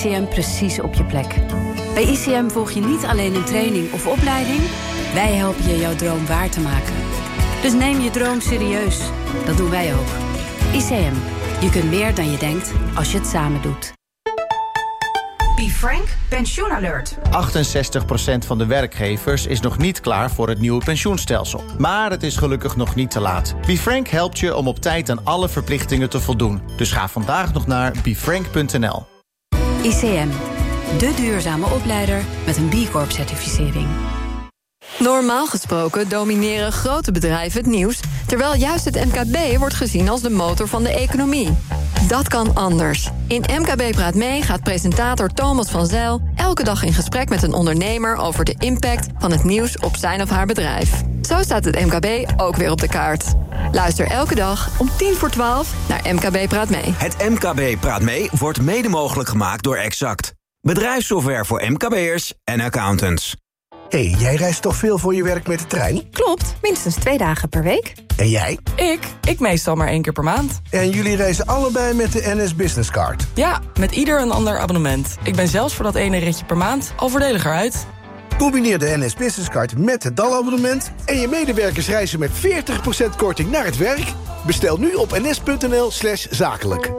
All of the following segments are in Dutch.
ICM precies op je plek. Bij ICM volg je niet alleen een training of opleiding. Wij helpen je jouw droom waar te maken. Dus neem je droom serieus. Dat doen wij ook. ICM. Je kunt meer dan je denkt als je het samen doet. BeFrank pensioenalert. 68% van de werkgevers is nog niet klaar voor het nieuwe pensioenstelsel. Maar het is gelukkig nog niet te laat. BeFrank helpt je om op tijd aan alle verplichtingen te voldoen. Dus ga vandaag nog naar befrank.nl. ICM. De duurzame opleider met een B Corp-certificering. Normaal gesproken domineren grote bedrijven het nieuws, terwijl juist het MKB wordt gezien als de motor van de economie. Dat kan anders. In MKB Praat Mee gaat presentator Thomas van Zijl elke dag in gesprek met een ondernemer over de impact van het nieuws op zijn of haar bedrijf. Zo staat het MKB ook weer op de kaart. Luister elke dag om 11:10 naar MKB Praat Mee. Het MKB Praat Mee wordt mede mogelijk gemaakt door Exact. Bedrijfssoftware voor MKB'ers en accountants. Hé, jij reist toch veel voor je werk met de trein? Klopt, minstens 2 dagen per week. En jij? Ik meestal maar 1 keer per maand. En jullie reizen allebei met de NS Business Card? Ja, met ieder een ander abonnement. Ik ben zelfs voor dat ene ritje per maand al voordeliger uit. Combineer de NS Business Card met het DAL-abonnement... en je medewerkers reizen met 40% korting naar het werk. Bestel nu op ns.nl/zakelijk.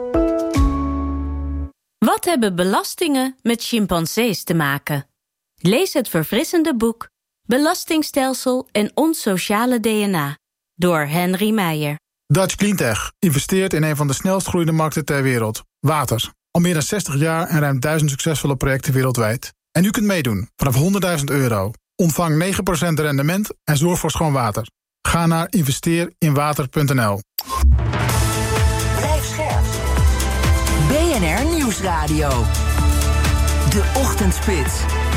Wat hebben belastingen met chimpansees te maken? Lees het verfrissende boek Belastingstelsel en ons sociale DNA door Henry Meijer. Dutch Cleantech investeert in een van de snelst groeiende markten ter wereld. Water. Al meer dan 60 jaar en ruim 1000 succesvolle projecten wereldwijd. En u kunt meedoen vanaf €100.000. Ontvang 9% rendement en zorg voor schoon water. Ga naar investeerinwater.nl. Blijf scherp. BNR Nieuwsradio. De Ochtendspits.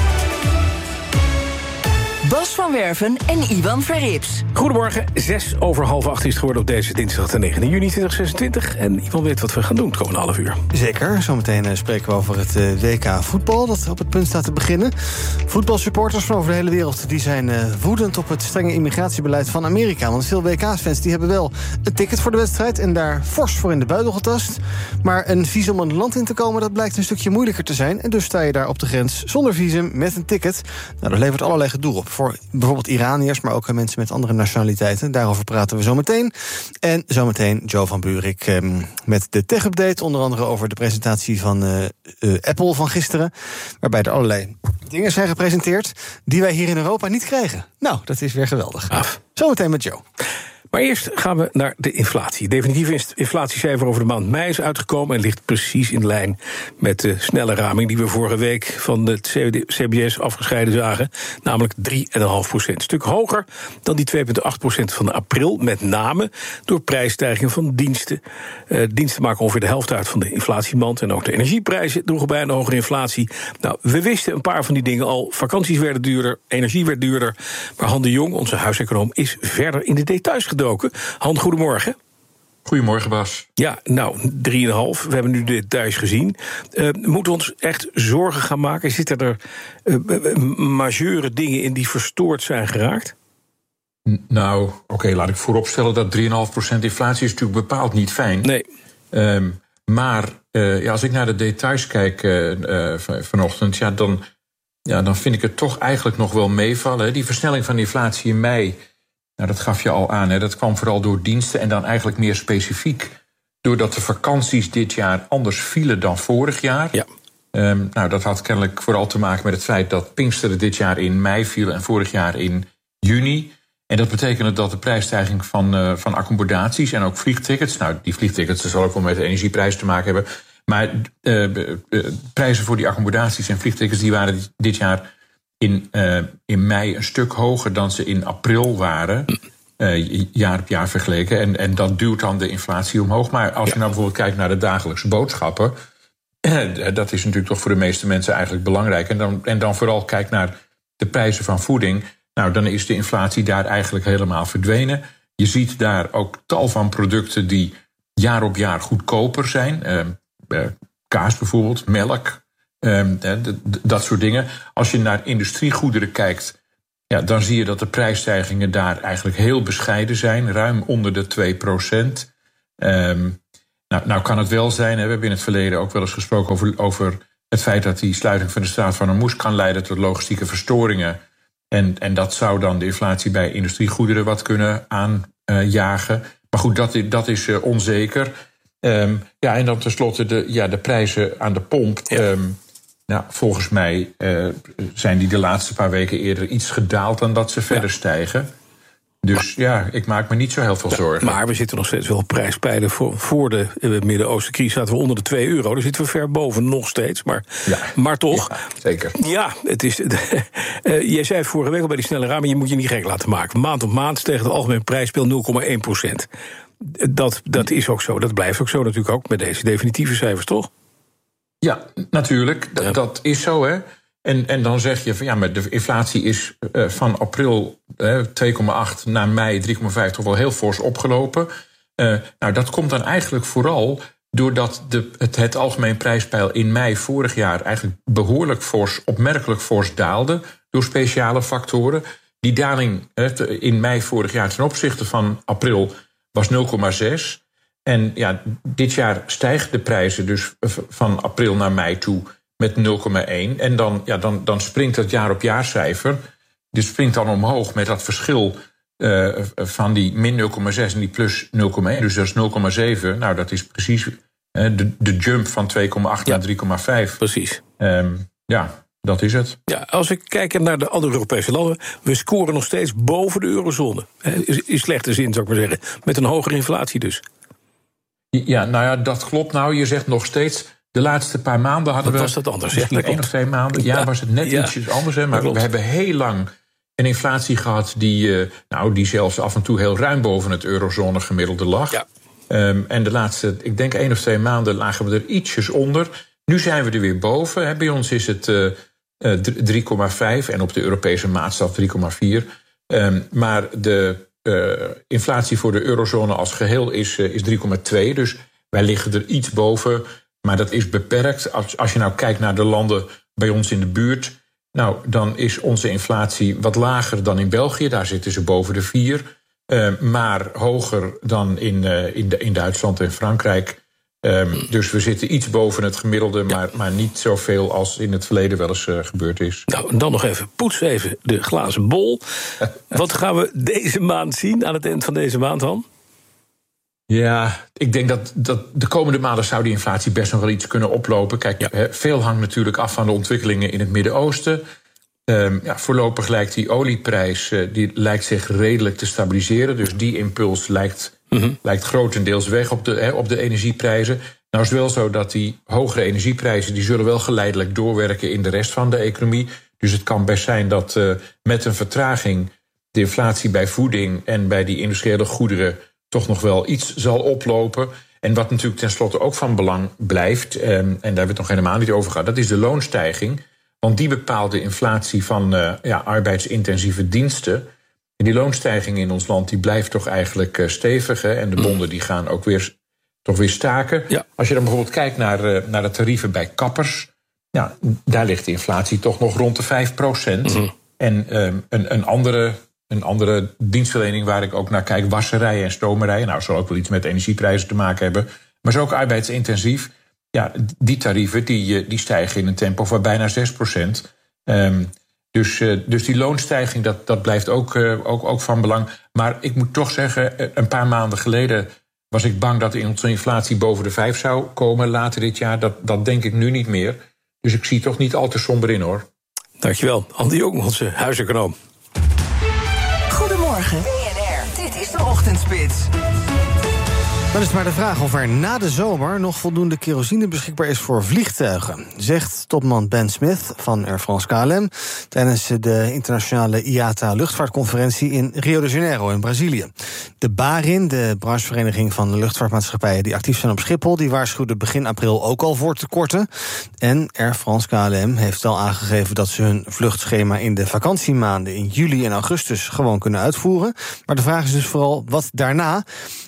Bas van Werven en Ivan Verrips. Goedemorgen, 7:06 is het geworden op deze dinsdag de 9 juni 2026. En Ivan weet wat we gaan doen het komende half uur. Zeker, zometeen spreken we over het WK voetbal dat op het punt staat te beginnen. Voetbalsupporters van over de hele wereld die zijn woedend op het strenge immigratiebeleid van Amerika. Want veel WK-fans die hebben wel een ticket voor de wedstrijd en daar fors voor in de buidel getast. Maar een visum om een land in te komen, dat blijkt een stukje moeilijker te zijn. En dus sta je daar op de grens zonder visum met een ticket. Nou, dat levert allerlei gedoe op. Voor bijvoorbeeld Iraniërs, maar ook mensen met andere nationaliteiten. Daarover praten we zo meteen. En zometeen Joe van Buurik met de tech-update. Onder andere over de presentatie van Apple van gisteren. Waarbij er allerlei dingen zijn gepresenteerd die wij hier in Europa niet krijgen. Nou, dat is weer geweldig. Zometeen met Joe. Maar eerst gaan we naar de inflatie. Definitief inflatiecijfer over de maand mei is uitgekomen en ligt precies in lijn met de snelle raming die we vorige week van het CBS afgescheiden zagen, namelijk 3,5%. Een stuk hoger dan die 2,8% van april, met name door prijsstijgingen van diensten. Diensten maken ongeveer de helft uit van de inflatiemand en ook de energieprijzen droegen bij een hogere inflatie. Nou, we wisten een paar van die dingen al. Vakanties werden duurder, energie werd duurder, maar Han de Jong, onze huiseconoom, is verder in de details gedoken. Han, goedemorgen. Goedemorgen, Bas. Ja, nou, 3,5. We hebben nu de details gezien. Moeten we ons echt zorgen gaan maken? Zitten er majeure dingen in die verstoord zijn geraakt? Nou, oké, laat ik vooropstellen dat 3,5% inflatie is natuurlijk bepaald niet fijn. Nee. Maar als ik naar de details kijk vanochtend, dan vind ik het toch eigenlijk nog wel meevallen. Die versnelling van de inflatie in mei, nou, dat gaf je al aan, hè. Dat kwam vooral door diensten en dan eigenlijk meer specifiek doordat de vakanties dit jaar anders vielen dan vorig jaar. Ja. Nou, dat had kennelijk vooral te maken met het feit dat Pinksteren dit jaar in mei viel en vorig jaar in juni. En dat betekende dat de prijsstijging van accommodaties en ook vliegtickets, nou, die vliegtickets, dat zal ook wel met de energieprijs te maken hebben, maar prijzen voor die accommodaties en vliegtickets, die waren dit jaar in mei een stuk hoger dan ze in april waren, jaar op jaar vergeleken. En dat duwt dan de inflatie omhoog. Maar als je nou bijvoorbeeld kijkt naar de dagelijkse boodschappen, dat is natuurlijk toch voor de meeste mensen eigenlijk belangrijk. En dan vooral kijkt naar de prijzen van voeding, nou, dan is de inflatie daar eigenlijk helemaal verdwenen. Je ziet daar ook tal van producten die jaar op jaar goedkoper zijn. Kaas bijvoorbeeld, melk, dat soort dingen. Als je naar industriegoederen kijkt, ja, dan zie je dat de prijsstijgingen daar eigenlijk heel bescheiden zijn, ruim onder de 2%. Nou kan het wel zijn, we hebben in het verleden ook wel eens gesproken over het feit dat die sluiting van de Straat van Hormuz kan leiden tot logistieke verstoringen. En dat zou dan de inflatie bij industriegoederen wat kunnen aanjagen. Maar goed, dat is onzeker. En dan tenslotte de prijzen aan de pomp. Ja. Volgens mij zijn die de laatste paar weken eerder iets gedaald dan dat ze verder stijgen. Dus ik maak me niet zo heel veel zorgen. Maar we zitten nog steeds wel op prijspijlen. Voor de Midden-Oosten-crisis zaten we onder de €2. Daar zitten we ver boven nog steeds. Maar toch. Ja, zeker. Ja, het is. Jij zei vorige week al bij die snelle raming, je moet je niet gek laten maken. Maand op maand stijgt het algemeen prijspeil 0,1%. Dat is ook zo. Dat blijft ook zo natuurlijk ook met deze definitieve cijfers, toch? Ja, natuurlijk. Dat is zo, hè. En dan zeg je van maar de inflatie is van april 2,8 naar mei 3,5 toch wel heel fors opgelopen. Dat komt dan eigenlijk vooral doordat het algemeen prijspeil in mei vorig jaar eigenlijk behoorlijk fors, opmerkelijk fors daalde door speciale factoren. Die daling in mei vorig jaar ten opzichte van april was 0,6. En dit jaar stijgen de prijzen dus van april naar mei toe met 0,1. En dan springt het jaar-op-jaarcijfer. Dus springt dan omhoog met dat verschil van die min 0,6 en die plus 0,1. Dus dat is 0,7. Nou, dat is precies de jump van 2,8 naar 3,5. Precies. Dat is het. Ja, als we kijken naar de andere Europese landen, we scoren nog steeds boven de eurozone. In slechte zin, zou ik maar zeggen. Met een hogere inflatie dus. Ja, dat klopt. Nou, je zegt nog steeds. De laatste paar maanden hadden we. Was dat anders? Misschien 1 of 2 maanden. Ja, was het net ietsjes anders. Hè, maar we hebben heel lang een inflatie gehad die zelfs af en toe heel ruim boven het eurozone gemiddelde lag. Ja. En de laatste, ik denk 1 of 2 maanden lagen we er ietsjes onder. Nu zijn we er weer boven. Hè. Bij ons is het 3,5 en op de Europese maatstaf 3,4. Maar de inflatie voor de eurozone als geheel is 3,2. Dus wij liggen er iets boven. Maar dat is beperkt. Als je nou kijkt naar de landen bij ons in de buurt, dan is onze inflatie wat lager dan in België. Daar zitten ze boven de 4. Maar hoger dan in Duitsland en Frankrijk. Dus we zitten iets boven het gemiddelde, maar niet zoveel als in het verleden wel eens gebeurd is. Nou, en dan nog even, poets even de glazen bol. Wat gaan we deze maand zien, aan het eind van deze maand dan? Ja, ik denk dat de komende maanden zou die inflatie best nog wel iets kunnen oplopen. Kijk, veel hangt natuurlijk af van de ontwikkelingen in het Midden-Oosten. Voorlopig lijkt die olieprijs die lijkt zich redelijk te stabiliseren. Dus die impuls lijkt grotendeels weg op de energieprijzen. Nou is het wel zo dat die hogere energieprijzen die zullen wel geleidelijk doorwerken in de rest van de economie. Dus het kan best zijn dat met een vertraging de inflatie bij voeding en bij die industriële goederen toch nog wel iets zal oplopen. En wat natuurlijk tenslotte ook van belang blijft, en daar hebben we het nog helemaal niet over gehad, dat is de loonstijging. Want die bepaalt de inflatie van arbeidsintensieve diensten. En die loonstijging in ons land die blijft toch eigenlijk stevig. Hè? En de bonden die gaan ook toch weer staken. Ja. Als je dan bijvoorbeeld kijkt naar de tarieven bij kappers, daar ligt de inflatie toch nog rond de 5%. En een andere dienstverlening waar ik ook naar kijk, wasserijen en stomerijen. Nou, zal ook wel iets met energieprijzen te maken hebben. Maar zo ook arbeidsintensief. Ja, die tarieven die stijgen in een tempo van bijna 6%. Dus die loonstijging, dat blijft ook van belang. Maar ik moet toch zeggen, een paar maanden geleden was ik bang dat onze inflatie boven de 5 zou komen later dit jaar. Dat denk ik nu niet meer. Dus ik zie toch niet al te somber in, hoor. Dankjewel, Andy Jong, onze huiseconoom. Goedemorgen, BNR. Dit is de Ochtendspits. Dan is het maar de vraag of er na de zomer nog voldoende kerosine beschikbaar is voor vliegtuigen, zegt topman Ben Smith van Air France KLM tijdens de internationale IATA-luchtvaartconferentie in Rio de Janeiro in Brazilië. De BaRin, de branchevereniging van de luchtvaartmaatschappijen die actief zijn op Schiphol, die waarschuwde begin april ook al voor tekorten. En Air France KLM heeft al aangegeven dat ze hun vluchtschema in de vakantiemaanden in juli en augustus gewoon kunnen uitvoeren. Maar de vraag is dus vooral wat daarna.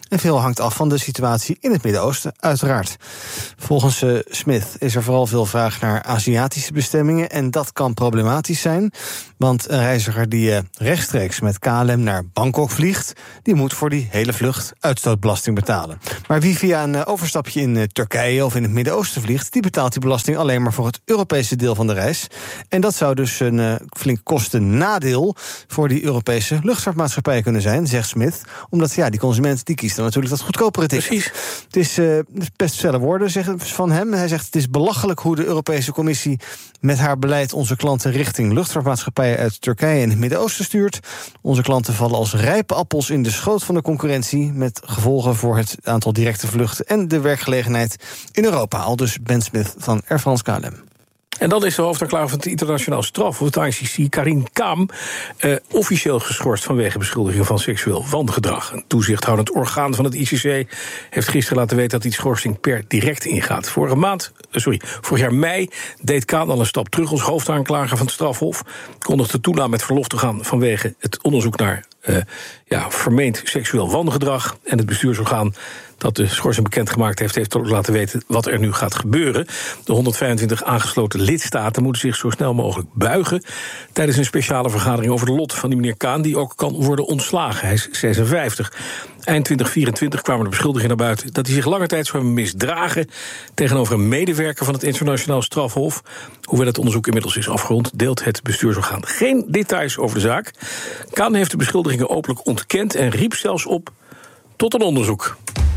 En veel hangt af van de situatie in het Midden-Oosten, uiteraard. Volgens Smith is er vooral veel vraag naar Aziatische bestemmingen. En dat kan problematisch zijn. Want een reiziger die rechtstreeks met KLM naar Bangkok vliegt, die moet voor die hele vlucht uitstootbelasting betalen. Maar wie via een overstapje in Turkije of in het Midden-Oosten vliegt, die betaalt die belasting alleen maar voor het Europese deel van de reis. En dat zou dus een flink kostennadeel voor die Europese luchtvaartmaatschappij kunnen zijn, zegt Smith. Omdat die consument die kiest dan natuurlijk dat goedkopere ticket. Precies. Het is best felle woorden van hem. Hij zegt: het is belachelijk hoe de Europese Commissie met haar beleid onze klanten richting luchtvaartmaatschappijen uit Turkije en het Midden-Oosten stuurt. Onze klanten vallen als rijpe appels in de schoot van de concurrentie, met gevolgen voor het aantal directe vluchten en de werkgelegenheid in Europa. Aldus Ben Smith van Air France KLM. En dan is de hoofdaanklager van het internationaal strafhof, het ICC, Karim Khan, officieel geschorst vanwege beschuldiging van seksueel wangedrag. Een toezichthoudend orgaan van het ICC heeft gisteren laten weten dat die schorsing per direct ingaat. Vorig jaar mei deed Khan al een stap terug als hoofdaanklager van het strafhof. Kondigde toen aan met verlof te gaan vanwege het onderzoek naar vermeend seksueel wangedrag. En het bestuursorgaan dat de schorsing bekendgemaakt heeft ook laten weten wat er nu gaat gebeuren. De 125 aangesloten lidstaten moeten zich zo snel mogelijk buigen tijdens een speciale vergadering over de lot van die meneer Khan, die ook kan worden ontslagen. Hij is 56. Eind 2024 kwamen de beschuldigingen naar buiten dat hij zich lange tijd zou hebben misdragen tegenover een medewerker van het internationaal strafhof. Hoewel het onderzoek inmiddels is afgerond, deelt het bestuursorgaan geen details over de zaak. Khan heeft de beschuldigingen openlijk ontkend en riep zelfs op tot een onderzoek.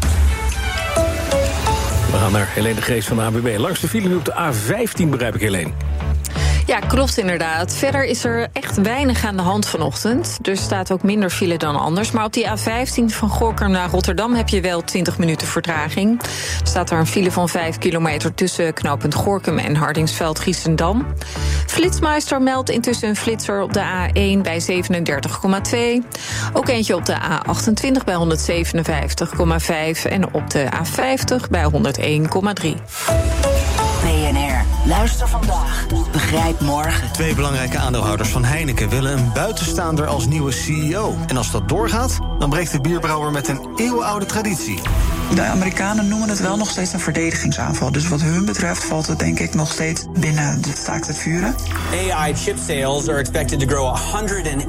We gaan naar Helene de Geest van de ANWB. Langs de file nu op de A15, begrijp ik, Helene. Ja, klopt inderdaad. Verder is er echt weinig aan de hand vanochtend. Er staat ook minder file dan anders. Maar op die A15 van Gorinchem naar Rotterdam heb je wel 20 minuten vertraging. Er staat daar een file van 5 kilometer tussen knooppunt Gorinchem en Hardingsveld-Giessendam. Flitsmeister meldt intussen een flitser op de A1 bij 37,2. Ook eentje op de A28 bij 157,5. En op de A50 bij 101,3. BNR. Luister vandaag. Begrijp morgen. 2 belangrijke aandeelhouders van Heineken willen een buitenstaander als nieuwe CEO. En als dat doorgaat, dan breekt de bierbrouwer met een eeuwenoude traditie. De Amerikanen noemen het wel nog steeds een verdedigingsaanval. Dus wat hun betreft valt het denk ik nog steeds binnen de staakt het vuren. AI chip sales are expected to grow 180%.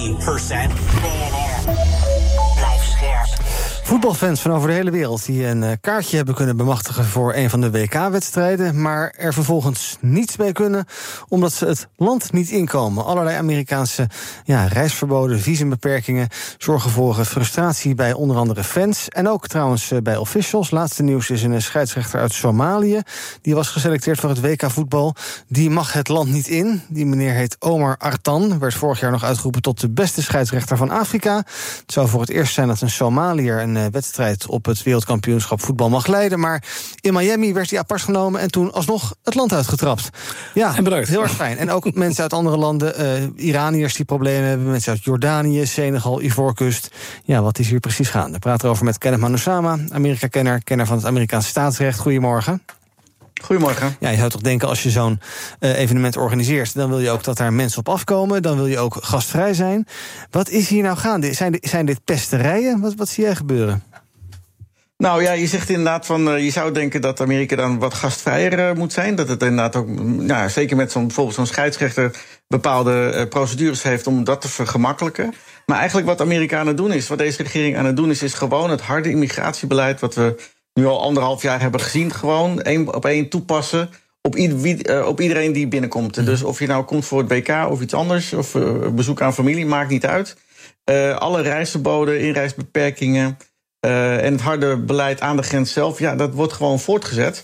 BNR. Blijf scherp. Voetbalfans van over de hele wereld die een kaartje hebben kunnen bemachtigen voor een van de WK-wedstrijden, maar er vervolgens niets mee kunnen, omdat ze het land niet inkomen. Allerlei Amerikaanse reisverboden, visumbeperkingen zorgen voor frustratie bij onder andere fans en ook trouwens bij officials. Laatste nieuws is een scheidsrechter uit Somalië. Die was geselecteerd voor het WK-voetbal. Die mag het land niet in. Die meneer heet Omar Artan. Werd vorig jaar nog uitgeroepen tot de beste scheidsrechter van Afrika. Het zou voor het eerst zijn dat een Somaliër een wedstrijd op het wereldkampioenschap voetbal mag leiden. Maar in Miami werd hij apart genomen en toen alsnog het land uitgetrapt. Ja, en bedankt. Heel erg fijn. En ook mensen uit andere landen, Iraniërs die problemen hebben, mensen uit Jordanië, Senegal, Ivoorkust. Ja, wat is hier precies gaande? Ik praat erover met Kenneth Manusama, Amerika-kenner, kenner van het Amerikaanse staatsrecht. Goedemorgen. Goedemorgen. Ja, je zou toch denken, als je zo'n evenement organiseert, dan wil je ook dat daar mensen op afkomen. Dan wil je ook gastvrij zijn. Wat is hier nou gaande? Zijn dit pesterijen? Wat zie jij gebeuren? Nou ja, je zegt inderdaad van, je zou denken dat Amerika dan wat gastvrijer moet zijn. Dat het inderdaad ook, zeker met bijvoorbeeld zo'n scheidsrechter, bepaalde procedures heeft om dat te vergemakkelijken. Maar eigenlijk wat Amerikanen doen is, wat deze regering aan het doen is gewoon het harde immigratiebeleid wat we nu al 1,5 jaar hebben gezien, gewoon 1 op 1 toepassen op iedereen die binnenkomt. Ja. Dus of je nou komt voor het WK of iets anders, of bezoek aan familie, maakt niet uit. Alle reisverboden, inreisbeperkingen en het harde beleid aan de grens zelf, dat wordt gewoon voortgezet.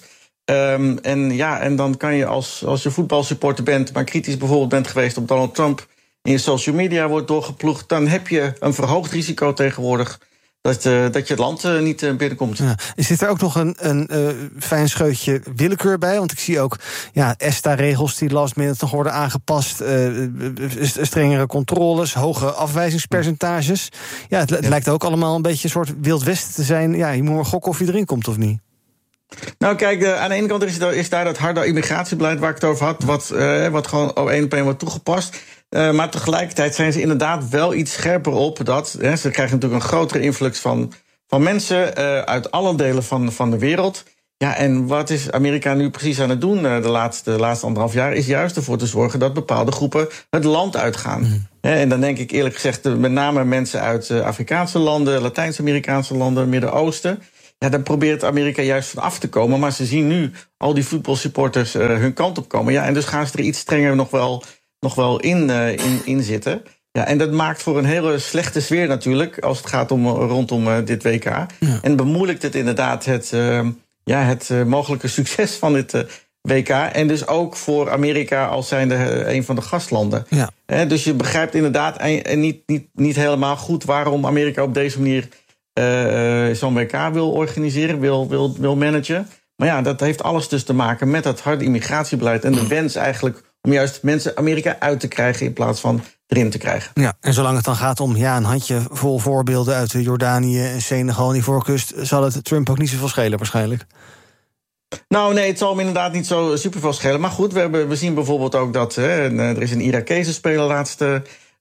En dan kan je als je voetbalsupporter bent, maar kritisch bijvoorbeeld bent geweest op Donald Trump, in je social media wordt doorgeploegd, dan heb je een verhoogd risico tegenwoordig dat je het land niet binnenkomt. Ja. Zit er ook nog een fijn scheutje willekeur bij? Want ik zie ook ESTA-regels die last minute nog worden aangepast, strengere controles, hoge afwijzingspercentages. Ja, het lijkt ook allemaal een beetje een soort Wild Westen te zijn. Ja, je moet maar gokken of je erin komt of niet. Nou kijk, aan de ene kant is daar dat harde immigratiebeleid waar ik het over had, wat gewoon op 1 op 1 wordt toegepast. Maar tegelijkertijd zijn ze inderdaad wel iets scherper op dat. Ze krijgen natuurlijk een grotere influx van mensen uit alle delen van de wereld. Ja, en wat is Amerika nu precies aan het doen de laatste 1,5 jaar... is juist ervoor te zorgen dat bepaalde groepen het land uitgaan. En dan denk ik eerlijk gezegd met name mensen uit Afrikaanse landen... Latijns-Amerikaanse landen, Midden-Oosten. Ja, daar probeert Amerika juist van af te komen. Maar ze zien nu al die voetbalsupporters hun kant op komen. Ja, en dus gaan ze er iets strenger nog wel in zitten. Ja, en dat maakt voor een hele slechte sfeer natuurlijk... als het gaat rondom dit WK. Ja. En bemoeilijkt het inderdaad het mogelijke succes van dit WK. En dus ook voor Amerika als zijnde een van de gastlanden. Ja. Dus je begrijpt inderdaad niet helemaal goed... waarom Amerika op deze manier zo'n WK wil organiseren, wil managen. Maar ja, dat heeft alles dus te maken met dat harde immigratiebeleid... en de wens eigenlijk om juist mensen Amerika uit te krijgen... in plaats van erin te krijgen. Ja, en zolang het dan gaat om een handjevol voorbeelden... uit Jordanië en Senegal en die voorkust... zal het Trump ook niet zoveel schelen waarschijnlijk. Nou, nee, het zal hem inderdaad niet zo superveel schelen. Maar goed, we zien bijvoorbeeld ook dat... er is een Irakese speler laatste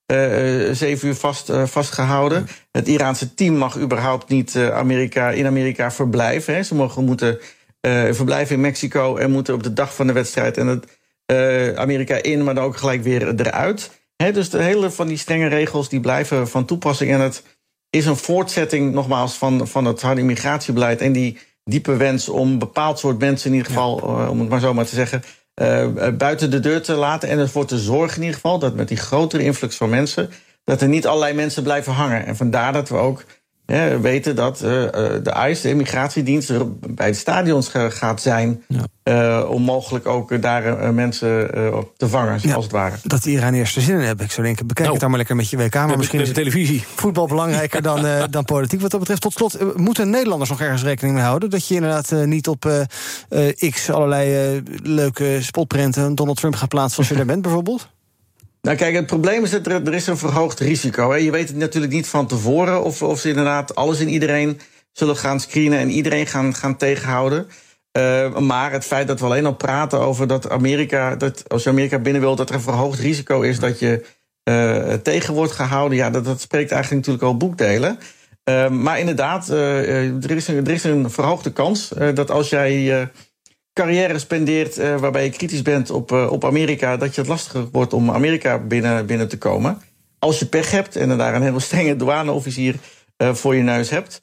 7 uur vastgehouden. Het Iraanse team mag überhaupt niet in Amerika verblijven. Ze moeten verblijven in Mexico... en moeten op de dag van de wedstrijd... en Amerika in, maar dan ook gelijk weer eruit. Dus de hele van die strenge regels die blijven van toepassing. En het is een voortzetting nogmaals van het harde immigratiebeleid... en die diepe wens om een bepaald soort mensen in ieder geval... om het maar zo maar te zeggen, buiten de deur te laten... en ervoor te zorgen in ieder geval dat met die grotere influx van mensen... dat er niet allerlei mensen blijven hangen. En vandaar dat we ook weten dat de ICE, de immigratiedienst... er bij de stadions gaat zijn... om mogelijk ook daar mensen op te vangen, als het ware. Dat de Iraniërs er zin in hebben. Ik zou denken, bekijk het dan maar lekker met je WK. Maar misschien is televisie. Voetbal belangrijker dan politiek. Wat dat betreft, tot slot, moeten Nederlanders nog ergens rekening mee houden... dat je inderdaad niet op X allerlei leuke spotprenten... Donald Trump gaat plaatsen als je er bent, bijvoorbeeld? Nou kijk, het probleem is dat er is een verhoogd risico. Hè. Je weet het natuurlijk niet van tevoren of ze inderdaad alles en iedereen zullen gaan screenen... en iedereen gaan tegenhouden. Maar het feit dat we alleen al praten over dat als je Amerika binnen wilt... dat er een verhoogd risico is dat je tegen wordt gehouden... ja, dat spreekt eigenlijk natuurlijk al boekdelen. Maar inderdaad, er is een verhoogde kans dat als jij... carrière spendeert waarbij je kritisch bent op Amerika... dat je het lastiger wordt om Amerika binnen te komen. Als je pech hebt en daar een hele strenge douaneofficier voor je neus hebt...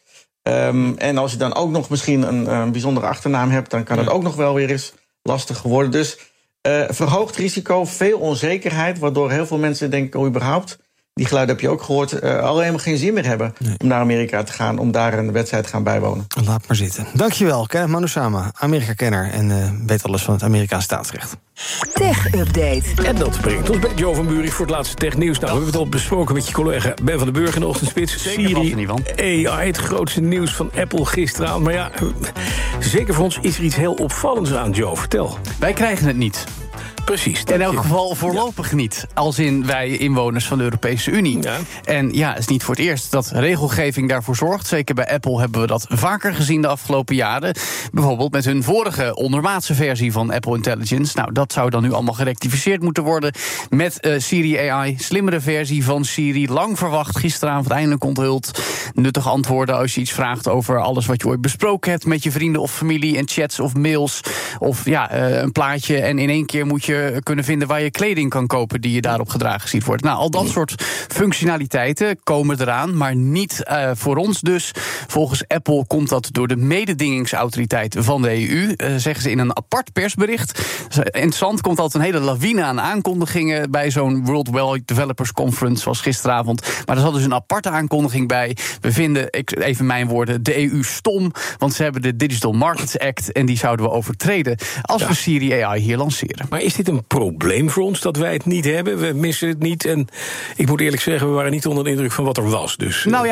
en als je dan ook nog misschien een bijzondere achternaam hebt... dan kan het ook nog wel weer eens lastig worden. Dus verhoogd risico, veel onzekerheid... waardoor heel veel mensen denken, überhaupt... die geluiden heb je ook gehoord, al helemaal geen zin meer hebben... om naar Amerika te gaan, om daar een wedstrijd te gaan bijwonen. Laat maar zitten. Dankjewel, Kenneth Manusama, Amerika-kenner... en weet alles van het Amerikaans staatsrecht. Tech-update. En dat brengt ons bij Jo van Buurik voor het laatste technieuws. Nou, we hebben het al besproken met je collega Ben van den Burg in de Ochtendspits. Siri, AI, het grootste nieuws van Apple gisteravond. Maar ja, zeker voor ons is er iets heel opvallends aan, Jo. Vertel. Wij krijgen het niet. Precies. In elk geval voorlopig niet. Als in wij inwoners van de Europese Unie. Ja. En ja, het is niet voor het eerst dat regelgeving daarvoor zorgt. Zeker bij Apple hebben we dat vaker gezien de afgelopen jaren. Bijvoorbeeld met hun vorige ondermaatse versie van Apple Intelligence. Nou, dat zou dan nu allemaal gerectificeerd moeten worden. Met Siri AI, slimmere versie van Siri. Lang verwacht, gisteravond eindelijk onthuld. Nuttig antwoorden als je iets vraagt over alles wat je ooit besproken hebt met je vrienden of familie. En chats of mails. Of ja, een plaatje en in één keer moet je kunnen vinden waar je kleding kan kopen die je daarop gedragen ziet worden. Nou, al dat soort functionaliteiten komen eraan, maar niet voor ons dus. Volgens Apple komt dat door de mededingingsautoriteit van de EU, zeggen ze in een apart persbericht. Interessant, komt altijd een hele lawine aan aankondigingen bij zo'n Worldwide Developers Conference zoals gisteravond. Maar er zat dus een aparte aankondiging bij. We vinden, even mijn woorden, de EU stom, want ze hebben de Digital Markets Act en die zouden we overtreden als we Siri AI hier lanceren. Maar is dit een probleem voor ons dat wij het niet hebben? We missen het niet en ik moet eerlijk zeggen, we waren niet onder de indruk van wat er was. Dus, nou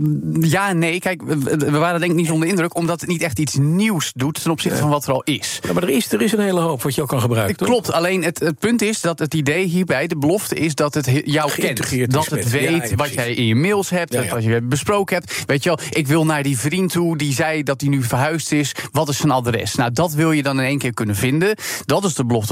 ja en nee. Kijk, we waren denk ik niet onder de indruk omdat het niet echt iets nieuws doet ten opzichte van wat er al is. Ja, maar er is een hele hoop wat je ook kan gebruiken. Klopt, alleen het punt is dat het idee hierbij, de belofte is dat het jou kent. Dat het weet wat jij in je mails hebt, wat je besproken hebt. Weet je wel, ik wil naar die vriend toe die zei dat hij nu verhuisd is. Wat is zijn adres? Nou, dat wil je dan in één keer kunnen vinden. Dat is de belofte van Siri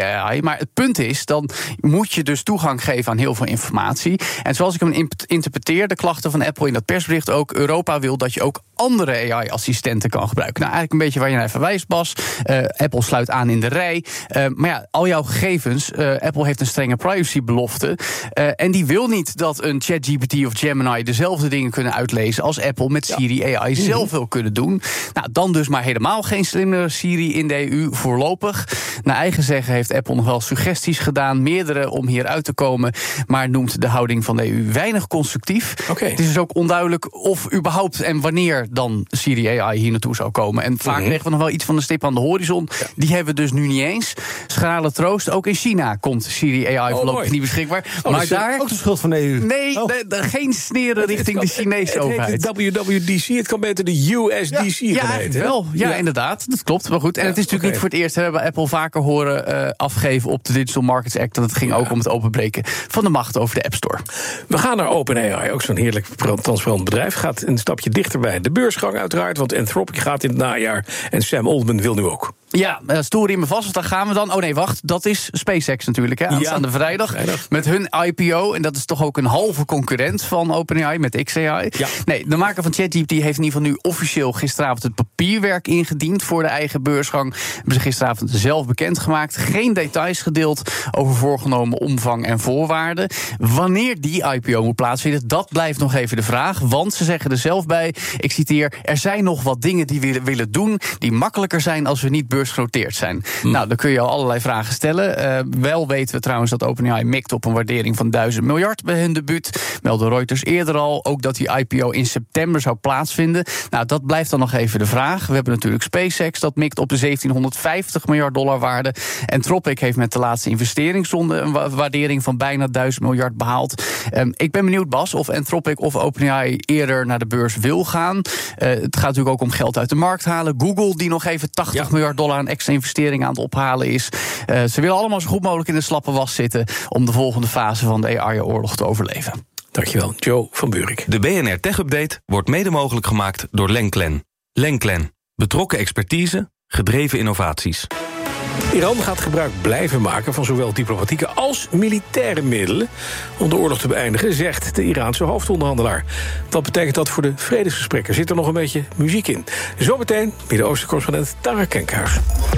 AI. Maar het punt is, dan moet je dus toegang geven aan heel veel informatie. En zoals ik hem interpreteer, de klachten van Apple in dat persbericht ook, Europa wil dat je ook andere AI-assistenten kan gebruiken. Nou, eigenlijk een beetje waar je naar verwijst, Bas. Apple sluit aan in de rij. Maar ja, al jouw gegevens, Apple heeft een strenge privacybelofte. En die wil niet dat een ChatGPT of Gemini dezelfde dingen kunnen uitlezen als Apple met Siri AI zelf wil kunnen doen. Nou, dan dus maar helemaal geen slimme Siri in de EU voorlopig. Naar eigen zeggen heeft Apple nog wel suggesties gedaan, meerdere om hier uit te komen, maar noemt de houding van de EU weinig constructief. Het is dus ook onduidelijk of überhaupt en wanneer dan Siri AI hier naartoe zou komen. En vaak kregen we nog wel iets van de stip aan de horizon. Die hebben we dus nu niet eens. Schrale troost, ook in China komt Siri AI voorlopig niet beschikbaar. Maar daar ook de schuld van de EU. Nee, geen sneren richting de Chinese overheid. Het WWDC, het kan beter de USDC gaan heten. Wel. Ja, inderdaad, dat klopt. Maar goed, en het is natuurlijk niet voor het eerst. We hebben Apple vaker horen afgeven op de Digital Markets Act. En het ging ook om het openbreken van de macht over de App Store. We gaan naar OpenAI, ook zo'n heerlijk transparant bedrijf. Gaat een stapje dichterbij de beursgang uiteraard, want Anthropic gaat in het najaar en Sam Altman wil nu ook. Ja, stoer in me vast, want daar gaan we dan. Oh nee, wacht, dat is SpaceX natuurlijk, hè, aanstaande vrijdag. Met hun IPO, en dat is toch ook een halve concurrent van OpenAI met XAI. Ja. Nee, de maker van ChatGPT heeft in ieder geval nu officieel gisteravond het papierwerk ingediend voor de eigen beursgang. Hebben ze gisteravond zelf bekendgemaakt. Geen details gedeeld over voorgenomen omvang en voorwaarden. Wanneer die IPO moet plaatsvinden, dat blijft nog even de vraag. Want ze zeggen er zelf bij, ik citeer, er zijn nog wat dingen die we willen doen die makkelijker zijn als we niet beursgenoteerd zijn. Nou, dan kun je al allerlei vragen stellen. Wel weten we trouwens dat OpenAI mikt op een waardering van $1000 miljard bij hun debuut. Meldde Reuters eerder al, ook dat die IPO in september zou plaatsvinden. Nou, dat blijft dan nog even de vraag. We hebben natuurlijk SpaceX, dat mikt op de $1750 miljard waarde. Anthropic heeft met de laatste investeringsronde een waardering van bijna $1000 miljard behaald. Ik ben benieuwd, Bas, of Anthropic of OpenAI eerder naar de beurs wil gaan. Het gaat natuurlijk ook om geld uit de markt halen. Google, die nog even $80 miljard aan extra investeringen aan het ophalen is. Ze willen allemaal zo goed mogelijk in de slappe was zitten om de volgende fase van de AI-oorlog te overleven. Dankjewel, Joe van Buurik. De BNR Tech Update wordt mede mogelijk gemaakt door Lenklen. Lenklen. Betrokken expertise, gedreven innovaties. Iran gaat gebruik blijven maken van zowel diplomatieke als militaire middelen om de oorlog te beëindigen, zegt de Iraanse hoofdonderhandelaar. Dat betekent dat voor de vredesgesprekken zit er nog een beetje muziek in. Zometeen Midden-Oosten-correspondent Tara Kenkhuis.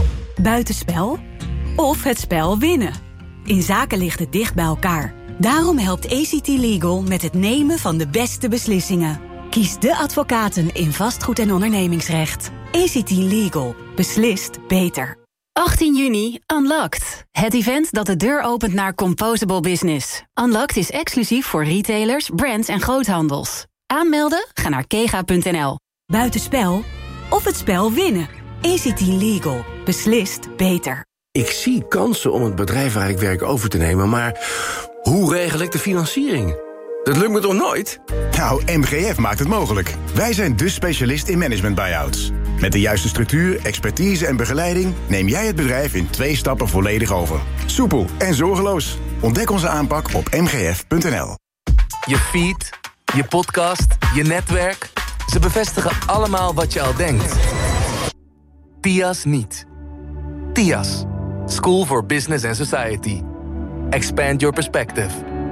Buitenspel of het spel winnen. In zaken ligt het dicht bij elkaar. Daarom helpt ACT Legal met het nemen van de beste beslissingen. Kies de advocaten in vastgoed- en ondernemingsrecht. ACT Legal. Beslist beter. 18 juni, Unlocked. Het event dat de deur opent naar Composable Business. Unlocked is exclusief voor retailers, brands en groothandels. Aanmelden? Ga naar kega.nl. Buitenspel of het spel winnen. ACT Legal. Beslist beter. Ik zie kansen om het bedrijf waar ik werk over te nemen, maar hoe regel ik de financiering? Dat lukt me toch nooit? Nou, MGF maakt het mogelijk. Wij zijn de specialist in management buyouts. Met de juiste structuur, expertise en begeleiding neem jij het bedrijf in 2 stappen volledig over. Soepel en zorgeloos. Ontdek onze aanpak op mgf.nl. Je feed, je podcast, je netwerk. Ze bevestigen allemaal wat je al denkt. TIAS niet. TIAS. School for Business and Society. Expand your perspective.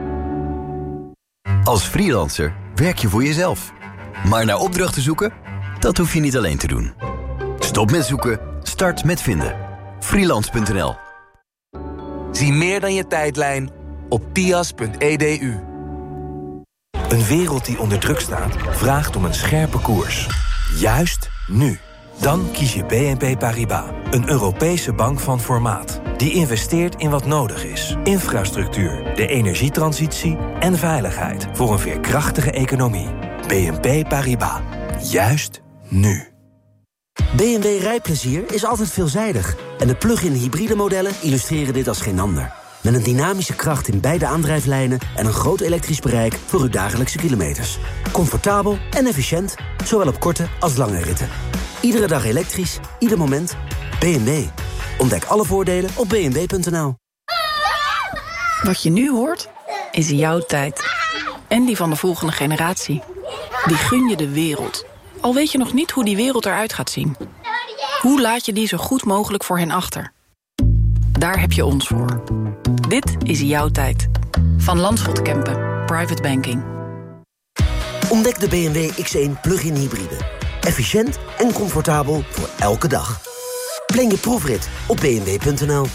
Als freelancer werk je voor jezelf. Maar naar opdrachten zoeken? Dat hoef je niet alleen te doen. Stop met zoeken, start met vinden. Freelance.nl. Zie meer dan je tijdlijn op tias.edu. Een wereld die onder druk staat, vraagt om een scherpe koers. Juist nu. Dan kies je BNP Paribas, een Europese bank van formaat. Die investeert in wat nodig is. Infrastructuur, de energietransitie en veiligheid voor een veerkrachtige economie. BNP Paribas. Juist nu. BMW rijplezier is altijd veelzijdig. En de plug-in hybride modellen illustreren dit als geen ander. Met een dynamische kracht in beide aandrijflijnen en een groot elektrisch bereik voor uw dagelijkse kilometers. Comfortabel en efficiënt, zowel op korte als lange ritten. Iedere dag elektrisch, ieder moment. BMW. Ontdek alle voordelen op bmw.nl. Wat je nu hoort, is jouw tijd. En die van de volgende generatie. Die gun je de wereld. Al weet je nog niet hoe die wereld eruit gaat zien. Hoe laat je die zo goed mogelijk voor hen achter? Daar heb je ons voor. Dit is jouw tijd. Van Landschot Kempen. Private Banking. Ontdek de BMW X1 plug-in hybride. Efficiënt en comfortabel voor elke dag. Plan je proefrit op bmw.nl.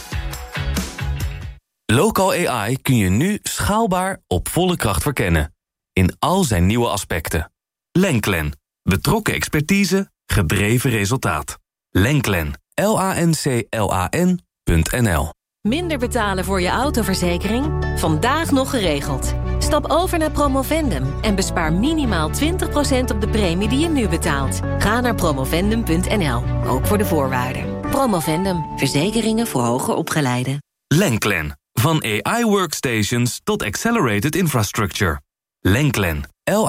Local AI kun je nu schaalbaar op volle kracht verkennen. In al zijn nieuwe aspecten. Lenklen. Betrokken expertise, gedreven resultaat. Lenklen. LANCLAN.nl. Minder betalen voor je autoverzekering? Vandaag nog geregeld. Stap over naar Promovendum en bespaar minimaal 20% op de premie die je nu betaalt. Ga naar promovendum.nl, ook voor de voorwaarden. Promovendum, verzekeringen voor hoger opgeleiden. Lenklen. Van AI workstations tot accelerated infrastructure. Lenklen.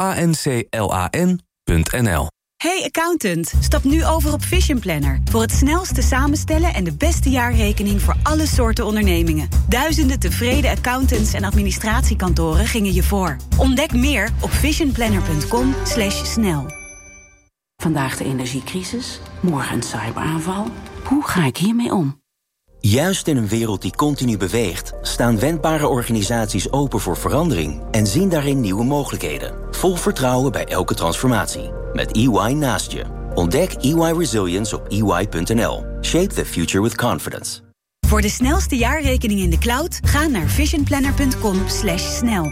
LANCLAN.nl. Hey accountant, stap nu over op Vision Planner. Voor het snelste samenstellen en de beste jaarrekening voor alle soorten ondernemingen. Duizenden tevreden accountants en administratiekantoren gingen je voor. Ontdek meer op visionplanner.com/snel. Vandaag de energiecrisis, morgen een cyberaanval. Hoe ga ik hiermee om? Juist in een wereld die continu beweegt, staan wendbare organisaties open voor verandering en zien daarin nieuwe mogelijkheden. Vol vertrouwen bij elke transformatie. Met EY naast je. Ontdek EY Resilience op EY.nl. Shape the future with confidence. Voor de snelste jaarrekening in de cloud, ga naar visionplanner.com/snel.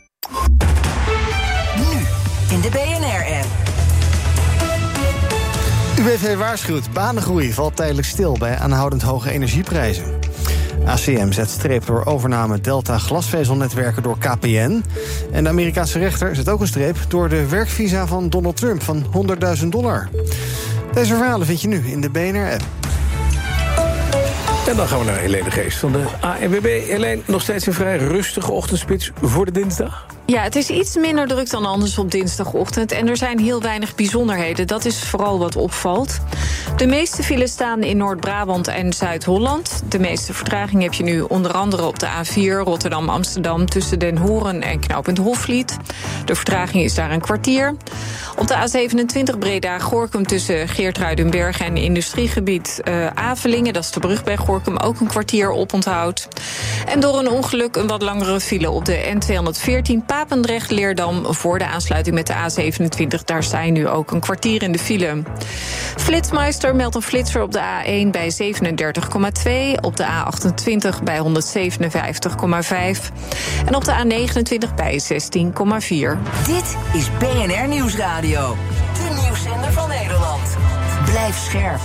Nu in de BNR-app. UWV waarschuwt, banengroei valt tijdelijk stil bij aanhoudend hoge energieprijzen. ACM zet streep door overname Delta glasvezelnetwerken door KPN. En de Amerikaanse rechter zet ook een streep door de werkvisa van Donald Trump van $100.000. Deze verhalen vind je nu in de BNR-app. En dan gaan we naar Helene Geest van de ANWB. Helene, nog steeds een vrij rustige ochtendspits voor de dinsdag? Ja, het is iets minder druk dan anders op dinsdagochtend. En er zijn heel weinig bijzonderheden. Dat is vooral wat opvalt. De meeste files staan in Noord-Brabant en Zuid-Holland. De meeste vertraging heb je nu onder andere op de A4 Rotterdam-Amsterdam... tussen Den Horen en knooppunt Hofvliet. De vertraging is daar een kwartier. Op de A27 Breda-Gorinchem tussen Geertruidenberg en industriegebied Avelingen... dat is de brug bij Gorinchem, ook een kwartier oponthoud. En door een ongeluk een wat langere file op de N214... Papendrecht-Leerdam voor de aansluiting met de A27. Daar sta je nu ook een kwartier in de file. Flitsmeister meldt een flitser op de A1 bij 37,2. Op de A28 bij 157,5. En op de A29 bij 16,4. Dit is BNR Nieuwsradio. De nieuwszender van Nederland. Blijf scherp.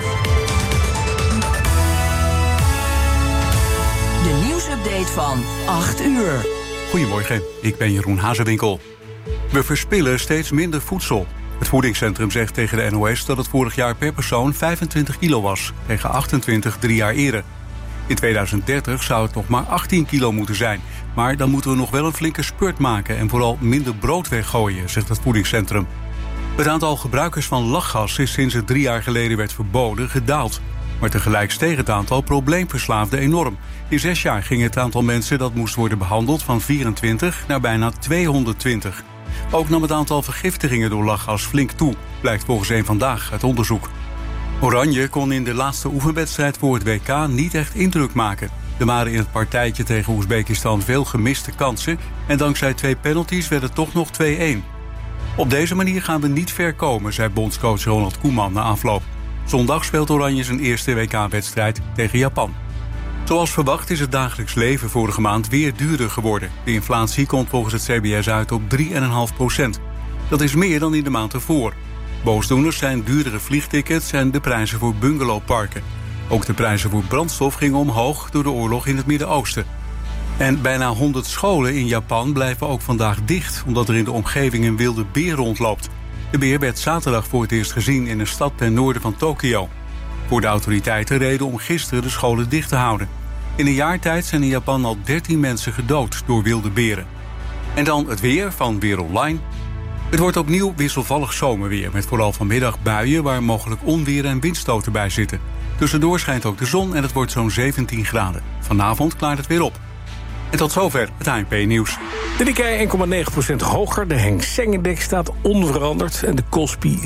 De nieuwsupdate van 8 uur. Goedemorgen, ik ben Jeroen Hazewinkel. We verspillen steeds minder voedsel. Het voedingscentrum zegt tegen de NOS dat het vorig jaar per persoon 25 kilo was, tegen 28 3 jaar eerder. In 2030 zou het nog maar 18 kilo moeten zijn. Maar dan moeten we nog wel een flinke spurt maken en vooral minder brood weggooien, zegt het voedingscentrum. Het aantal gebruikers van lachgas is sinds het 3 jaar geleden werd verboden gedaald. Maar tegelijk steeg het aantal probleemverslaafden enorm. In 6 jaar ging het aantal mensen dat moest worden behandeld van 24 naar bijna 220. Ook nam het aantal vergiftigingen door lachgas flink toe, blijkt volgens Eén Vandaag uit onderzoek. Oranje kon in de laatste oefenwedstrijd voor het WK niet echt indruk maken. Er waren in het partijtje tegen Oezbekistan veel gemiste kansen en dankzij 2 penalties werd het toch nog 2-1. Op deze manier gaan we niet ver komen, zei bondscoach Ronald Koeman na afloop. Zondag speelt Oranje zijn eerste WK-wedstrijd tegen Japan. Zoals verwacht is het dagelijks leven vorige maand weer duurder geworden. De inflatie komt volgens het CBS uit op 3,5%. Dat is meer dan in de maand ervoor. Boosdoeners zijn duurdere vliegtickets en de prijzen voor bungalowparken. Ook de prijzen voor brandstof gingen omhoog door de oorlog in het Midden-Oosten. En bijna 100 scholen in Japan blijven ook vandaag dicht, omdat er in de omgeving een wilde beer rondloopt. De beer werd zaterdag voor het eerst gezien in een stad ten noorden van Tokio. Voor de autoriteiten reden om gisteren de scholen dicht te houden. In een jaar tijd zijn in Japan al 13 mensen gedood door wilde beren. En dan het weer van Weer Online. Het wordt opnieuw wisselvallig zomerweer, met vooral vanmiddag buien waar mogelijk onweer en windstoten bij zitten. Tussendoor schijnt ook de zon en het wordt zo'n 17 graden. Vanavond klaart het weer op. En tot zover het ANP-nieuws. De Nikkei 1,9% hoger, de Hang Seng-index staat onveranderd... en de Kospi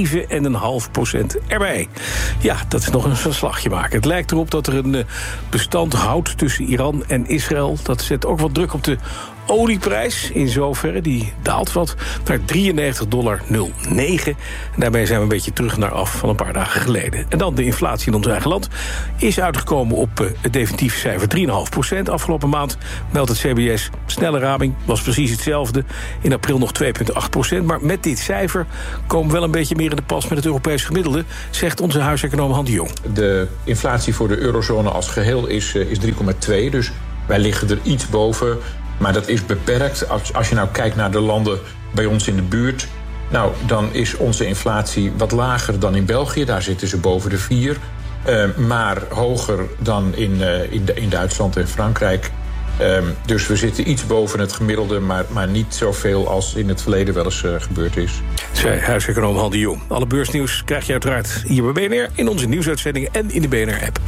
7,5% erbij. Ja, dat is nog een verslagje maken. Het lijkt erop dat er een bestand houdt tussen Iran en Israël. Dat zet ook wat druk op de olieprijs. In zoverre, die daalt wat naar $93,09. En daarmee zijn we een beetje terug naar af van een paar dagen geleden. En dan de inflatie in ons eigen land is uitgekomen op het definitieve cijfer 3,5%. Afgelopen maand meldt het CBS snelle raming, was precies hetzelfde. In april nog 2,8%. Maar met dit cijfer komen we wel een beetje meer in de pas met het Europese gemiddelde, zegt onze huiseconoom Han de Jong. De inflatie voor de eurozone als geheel is 3,2. Dus wij liggen er iets boven. Maar dat is beperkt. Als je nou kijkt naar de landen bij ons in de buurt, nou, dan is onze inflatie wat lager dan in België. Daar zitten ze boven de 4. Maar hoger dan in Duitsland en Frankrijk. Dus we zitten iets boven het gemiddelde, maar niet zoveel als in het verleden wel eens gebeurd is. Zei huiseconoom Han de Jong. Alle beursnieuws krijg je uiteraard hier bij BNR, in onze nieuwsuitzendingen en in de BNR-app.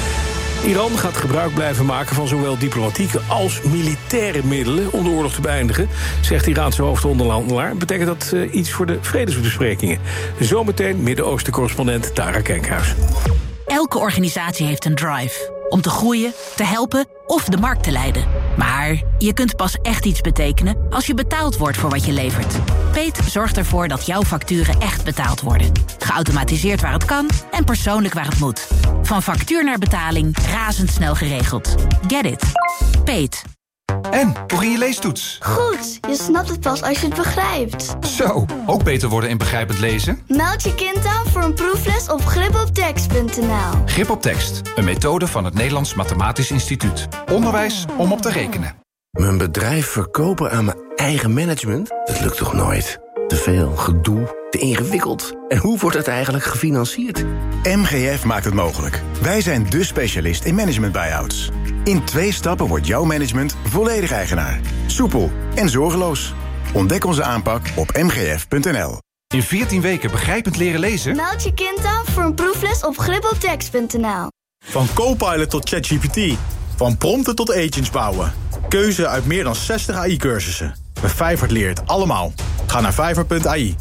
Iran gaat gebruik blijven maken van zowel diplomatieke als militaire middelen om de oorlog te beëindigen, zegt de Iraanse hoofdonderhandelaar. Betekent dat iets voor de vredesbesprekingen? Zometeen Midden-Oosten-correspondent Tara Kenkhuis. Elke organisatie heeft een drive om te groeien, te helpen of de markt te leiden. Maar je kunt pas echt iets betekenen als je betaald wordt voor wat je levert. Peet zorgt ervoor dat jouw facturen echt betaald worden. Geautomatiseerd waar het kan en persoonlijk waar het moet. Van factuur naar betaling razendsnel geregeld. Get it. Peet. En, hoe ging je leestoets? Goed, je snapt het pas als je het begrijpt. Zo, ook beter worden in begrijpend lezen? Meld je kind aan voor een proefles op gripoptekst.nl. Grip op tekst, een methode van het Nederlands Mathematisch Instituut. Onderwijs om op te rekenen. Mijn bedrijf verkopen aan mijn eigen management? Dat lukt toch nooit? Te veel gedoe, te ingewikkeld. En hoe wordt het eigenlijk gefinancierd? MGF maakt het mogelijk. Wij zijn dé specialist in management buyouts. In 2 stappen wordt jouw management volledig eigenaar. Soepel en zorgeloos. Ontdek onze aanpak op mgf.nl. In 14 weken begrijpend leren lezen? Meld je kind aan voor een proefles op gripoptekst.nl. Van Copilot tot ChatGPT. Van prompten tot agents bouwen. Keuze uit meer dan 60 AI-cursussen. Bij Fiverr leert het allemaal. Ga naar fiverr.ai.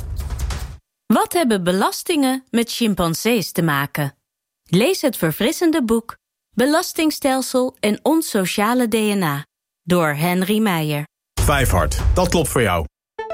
Wat hebben belastingen met chimpansees te maken? Lees het verfrissende boek Belastingstelsel en ons sociale DNA door Henry Meijer. Vijfhard, dat klopt voor jou.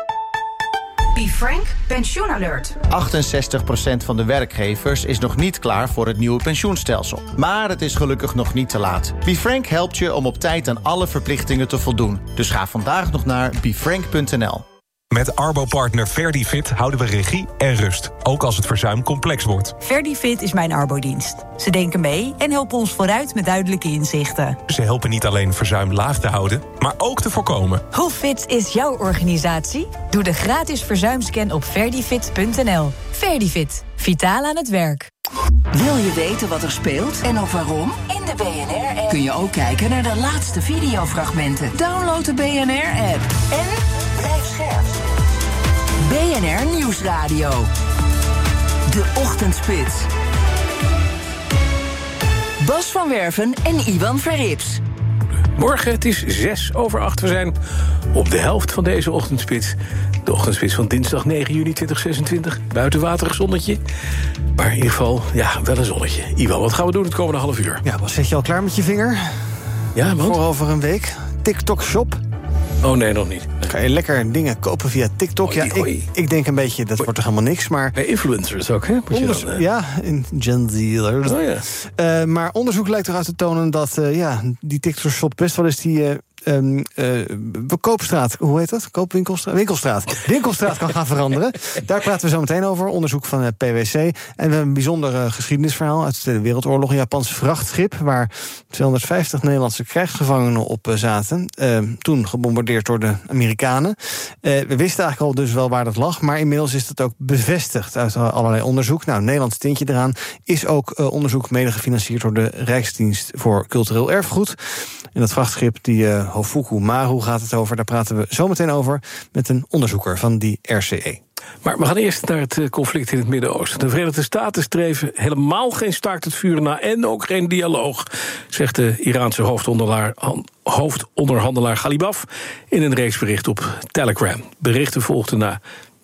BeFrank pensioenalert. 68% van de werkgevers is nog niet klaar voor het nieuwe pensioenstelsel. Maar het is gelukkig nog niet te laat. BeFrank helpt je om op tijd aan alle verplichtingen te voldoen. Dus ga vandaag nog naar befrank.nl. Met Arbo-partner Verdifit houden we regie en rust, ook als het verzuim complex wordt. Verdifit is mijn Arbodienst. Ze denken mee en helpen ons vooruit met duidelijke inzichten. Ze helpen niet alleen verzuim laag te houden, maar ook te voorkomen. Hoe fit is jouw organisatie? Doe de gratis verzuimscan op verdifit.nl. Verdifit, vitaal aan het werk. Wil je weten wat er speelt en ook waarom? In de BNR-app kun je ook kijken naar de laatste videofragmenten. Download de BNR-app en blijf scherp. BNR Nieuwsradio. De Ochtendspits. Bas van Werven en Iwan Verrips. Morgen, het is 7:06. We zijn op de helft van deze ochtendspits. De ochtendspits van dinsdag 9 juni 2026. Buitenwaterig zonnetje. Maar in ieder geval, ja, wel een zonnetje. Iwan, wat gaan we doen het komende half uur? Ja, wat zet je al klaar met je vinger? Ja, want? Voor over een week. TikTok Shop. Oh nee, nog niet. Dan kan je lekker dingen kopen via TikTok. Ja, ik denk een beetje, dat wordt toch helemaal niks. Maar bij influencers ook, hè? Ja, in Gen Z. Oh, ja. Maar onderzoek lijkt eruit te tonen dat die TikTok Shop best wel eens die koopstraat, hoe heet dat? Winkelstraat kan gaan veranderen. Daar praten we zo meteen over. Onderzoek van PwC. En we hebben een bijzonder geschiedenisverhaal uit de Tweede Wereldoorlog. Een Japans vrachtschip waar 250 Nederlandse krijgsgevangenen op zaten. Toen gebombardeerd door de Amerikanen. We wisten eigenlijk al dus wel waar dat lag, maar inmiddels is het ook bevestigd uit allerlei onderzoek. Nou, Nederlands tintje eraan is ook onderzoek mede gefinancierd door de Rijksdienst voor Cultureel Erfgoed. En dat vrachtschip, die Hofuku Maru gaat het over. Daar praten we zo meteen over met een onderzoeker van die RCE. Maar we gaan eerst naar het conflict in het Midden-Oosten. De Verenigde Staten streven helemaal geen staakt het vuren na en ook geen dialoog, zegt de Iraanse hoofdonderhandelaar Ghalibaf in een reeks berichten op Telegram. Berichten volgden na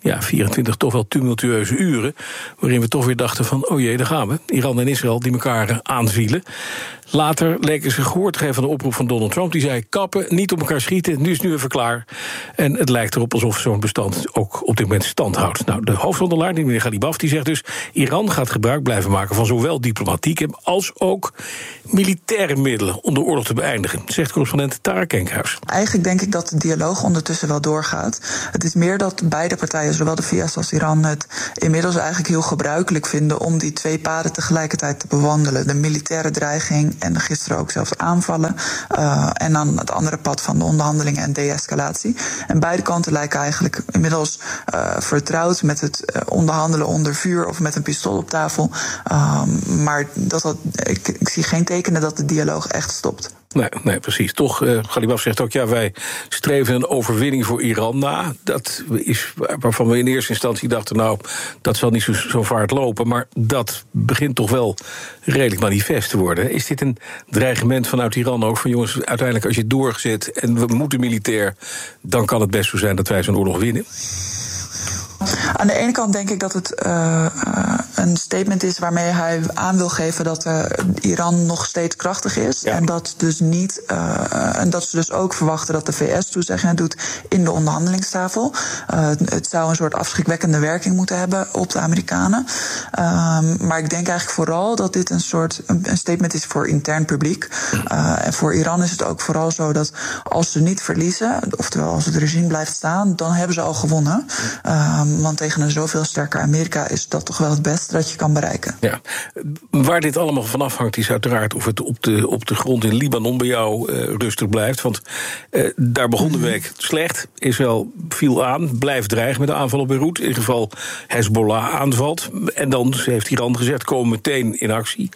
24 toch wel tumultueuze uren, waarin we toch weer dachten van, oh jee, daar gaan we. Iran en Israël die elkaar aanvielen. Later leken ze gehoor te geven van de oproep van Donald Trump. Die zei, kappen, niet op elkaar schieten, nu is het nu even klaar. En het lijkt erop alsof zo'n bestand ook op dit moment stand houdt. Nou, de hoofdonderhandelaar, die meneer Ghalibaf, die zegt dus, Iran gaat gebruik blijven maken van zowel diplomatieke als ook militaire middelen om de oorlog te beëindigen, zegt correspondent Tara Kenkhuis. Eigenlijk denk ik dat de dialoog ondertussen wel doorgaat. Het is meer dat beide partijen, zowel de VS als Iran, het inmiddels eigenlijk heel gebruikelijk vinden om die twee paden tegelijkertijd te bewandelen. De militaire dreiging en gisteren ook zelfs aanvallen. En dan het andere pad van de onderhandelingen en de-escalatie. En beide kanten lijken eigenlijk inmiddels vertrouwd met het onderhandelen onder vuur of met een pistool op tafel. Maar ik zie geen tekenen dat de dialoog echt stopt. Nee, precies. Toch, Ghalibaf zegt ook, wij streven een overwinning voor Iran na. Dat is waarvan we in eerste instantie dachten, dat zal niet zo vaart lopen. Maar dat begint toch wel redelijk manifest te worden. Is dit een dreigement vanuit Iran ook? Van jongens, uiteindelijk als je het doorgezet en we moeten militair, dan kan het best zo zijn dat wij zo'n oorlog winnen? Aan de ene kant denk ik dat het een statement is waarmee hij aan wil geven dat Iran nog steeds krachtig is. Ja. En dat dus niet en dat ze dus ook verwachten dat de VS toezeggingen doet in de onderhandelingstafel. Het zou een soort afschrikwekkende werking moeten hebben op de Amerikanen. Maar ik denk eigenlijk vooral dat dit een statement is voor intern publiek. En voor Iran is het ook vooral zo dat als ze niet verliezen, oftewel als het regime blijft staan, dan hebben ze al gewonnen. Want tegen een zoveel sterker Amerika is dat toch wel het beste dat je kan bereiken. Ja. Waar dit allemaal van afhangt is uiteraard of het op de grond in Libanon bij jou rustig blijft. Want daar begon de week slecht. Israël viel aan, blijft dreigen met de aanval op Beirut. In ieder geval Hezbollah aanvalt. En dan heeft Iran gezegd, komen meteen in actie.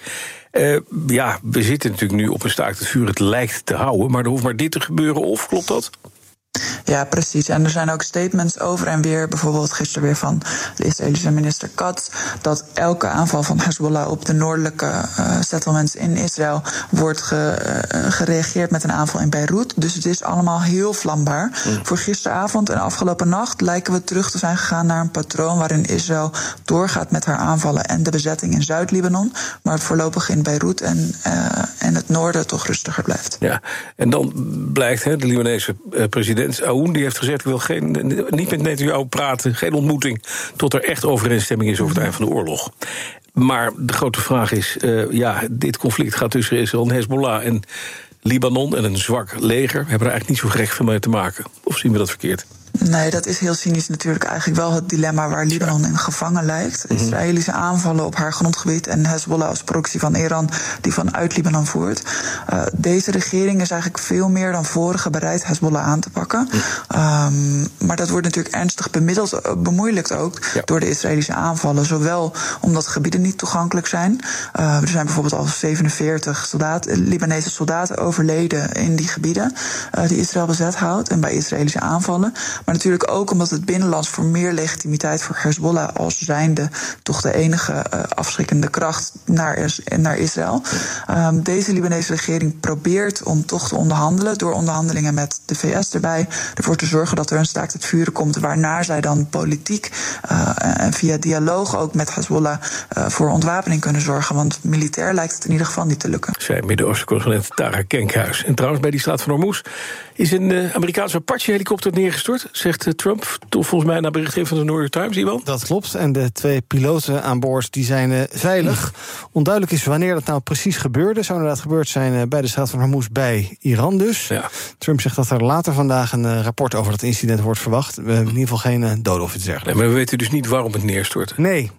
We zitten natuurlijk nu op een staakt het vuur. Het lijkt te houden, maar er hoeft maar dit te gebeuren, of klopt dat? Ja, precies. En er zijn ook statements over en weer, bijvoorbeeld gisteren weer van de Israëlische minister Katz, dat elke aanval van Hezbollah op de noordelijke settlements in Israël wordt gereageerd met een aanval in Beirut. Dus het is allemaal heel vlambaar. Voor gisteravond en afgelopen nacht lijken we terug te zijn gegaan naar een patroon waarin Israël doorgaat met haar aanvallen en de bezetting in Zuid-Libanon, maar voorlopig in Beirut en het noorden toch rustiger blijft. Ja, en dan blijkt de Libanese president Aoun, die heeft gezegd, ik wil niet met Netanyahu praten, geen ontmoeting, tot er echt overeenstemming is over het eind van de oorlog. Maar de grote vraag is, dit conflict gaat tussen Israël en Hezbollah en Libanon en een zwak leger hebben er eigenlijk niet zo gek veel mee te maken. Of zien we dat verkeerd? Nee, dat is heel cynisch natuurlijk eigenlijk wel het dilemma waar Libanon in gevangen lijkt. Israëlische aanvallen op haar grondgebied en Hezbollah als proxy van Iran die vanuit Libanon voert. Deze regering is eigenlijk veel meer dan vorige bereid Hezbollah aan te pakken. Maar dat wordt natuurlijk ernstig bemoeilijkt ook door de Israëlische aanvallen. Zowel omdat gebieden niet toegankelijk zijn. Er zijn bijvoorbeeld al 47 Libanese soldaten overleden in die gebieden die Israël bezet houdt en bij Israëlische aanvallen. Maar natuurlijk ook omdat het binnenlands voor meer legitimiteit voor Hezbollah als zijnde toch de enige afschrikkende kracht naar Israël. Deze Libanese regering probeert om toch te onderhandelen door onderhandelingen met de VS erbij, ervoor te zorgen dat er een staakt het vuren komt waarna zij dan politiek en via dialoog ook met Hezbollah voor ontwapening kunnen zorgen. Want militair lijkt het in ieder geval niet te lukken. Zij Midden-Oosten-correspondent Tara Kenkhuis. En trouwens, bij die straat van Hormuz is een Amerikaanse Apache-helikopter neergestort, zegt Trump, toch volgens mij naar berichtgeving van de New York Times, Iwan? Dat klopt, en de 2 piloten aan boord die zijn veilig. Onduidelijk is wanneer dat nou precies gebeurde. Zou inderdaad gebeurd zijn bij de straat van Hormuz bij Iran dus. Ja. Trump zegt dat er later vandaag een rapport over dat incident wordt verwacht. We hebben in ieder geval geen doden of iets dergelijks. Nee, maar we weten dus niet waarom het neerstort. Nee.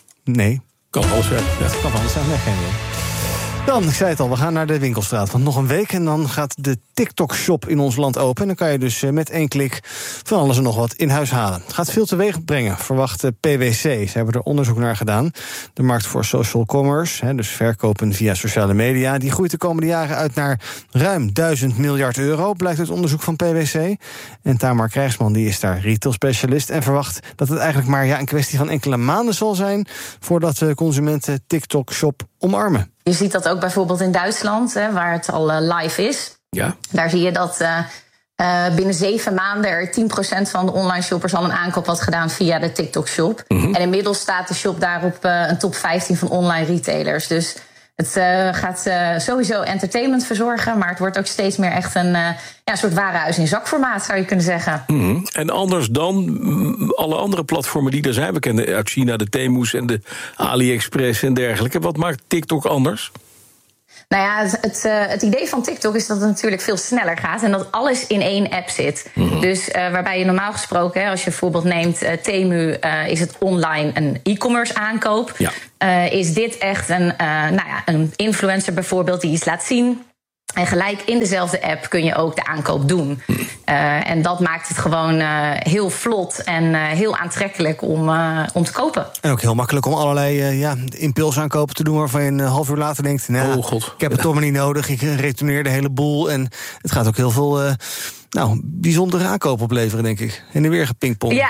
Kan alles zijn. Ja, het kan alles zijn, nee, geen idee. Dan, ik zei het al, we gaan naar de winkelstraat. Want nog een week en dan gaat de TikTok-shop in ons land open. En dan kan je dus met 1 klik van alles en nog wat in huis halen. Het gaat veel teweeg brengen, verwacht PwC. Ze hebben er onderzoek naar gedaan. De markt voor social commerce, dus verkopen via sociale media, die groeit de komende jaren uit naar ruim 1000 miljard euro, blijkt uit onderzoek van PwC. En Tamar Krijgsman, die is daar retail-specialist en verwacht dat het eigenlijk maar een kwestie van enkele maanden zal zijn voordat consumenten TikTok-shop omarmen. Je ziet dat ook bijvoorbeeld in Duitsland, waar het al live is. Ja. Daar zie je dat binnen 7 maanden er 10% van de online shoppers al een aankoop had gedaan via de TikTok shop. En inmiddels staat de shop daar op een top 15 van online retailers. Dus het gaat sowieso entertainment verzorgen, maar het wordt ook steeds meer echt een soort warenhuis in zakformaat, zou je kunnen zeggen. En anders dan alle andere platformen die er zijn. We kennen uit China de Temu's en de AliExpress en dergelijke. Wat maakt TikTok anders? Nou ja, het idee van TikTok is dat het natuurlijk veel sneller gaat en dat alles in één app zit. Dus waarbij je normaal gesproken, als je bijvoorbeeld neemt Temu, is het online een e-commerce aankoop. Ja. Is dit echt een influencer bijvoorbeeld die iets laat zien. En gelijk in dezelfde app kun je ook de aankoop doen. En dat maakt het gewoon heel vlot en heel aantrekkelijk om te kopen. En ook heel makkelijk om allerlei impulsaankopen te doen waarvan je een half uur later denkt, nou, ik heb het toch maar niet nodig, ik retourneer de hele boel. En het gaat ook heel veel bijzondere aankopen opleveren, denk ik. En nu weer gepingpong. Ja,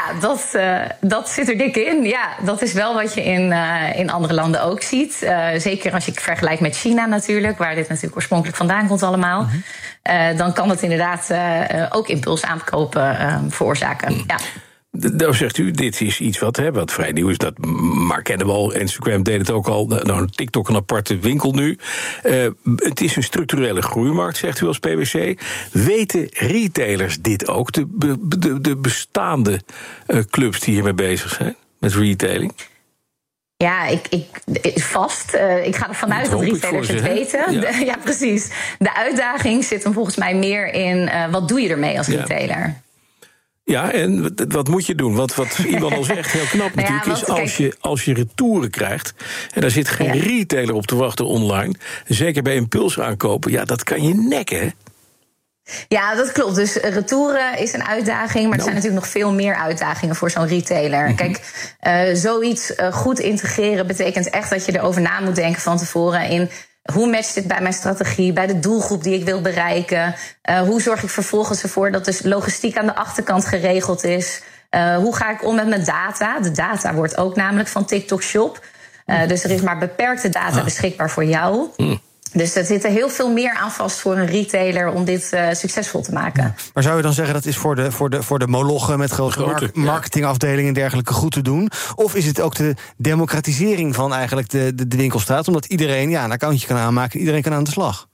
dat zit er dik in. Ja, dat is wel wat je in andere landen ook ziet. Zeker als je het vergelijkt met China natuurlijk, waar dit natuurlijk oorspronkelijk vandaan komt allemaal. Dan kan het inderdaad ook impulsaankopen veroorzaken. Ja. Nou zegt u, dit is iets wat vrij nieuw is. Dat maar kennen we al. Instagram deed het ook al. Nou, TikTok een aparte winkel nu. Het is een structurele groeimarkt, zegt u als PwC. Weten retailers dit ook? De bestaande clubs die hiermee bezig zijn met retailing? Ja, vast. Ik ga ervan uit dat retailers het weten. Ja, precies. De uitdaging zit hem volgens mij meer in wat doe je ermee als retailer? Ja, en wat moet je doen? Wat iemand al zegt, heel knap natuurlijk, is als je retouren krijgt, en daar zit geen retailer op te wachten online, zeker bij impulsaankopen, dat kan je nekken, hè? Ja, dat klopt. Dus retouren is een uitdaging, maar er zijn natuurlijk nog veel meer uitdagingen voor zo'n retailer. Kijk, zoiets goed integreren betekent echt dat je erover na moet denken van tevoren in hoe matcht dit bij mijn strategie, bij de doelgroep die ik wil bereiken? Hoe zorg ik vervolgens ervoor dat de logistiek aan de achterkant geregeld is? Hoe ga ik om met mijn data? De data wordt ook namelijk van TikTok Shop. Dus er is maar beperkte data beschikbaar voor jou. Dus er zit er heel veel meer aan vast voor een retailer om dit succesvol te maken. Maar zou je dan zeggen dat is voor de molochen met grote marketingafdelingen en dergelijke goed te doen? Of is het ook de democratisering van eigenlijk de winkelstraat? Omdat iedereen een accountje kan aanmaken, iedereen kan aan de slag.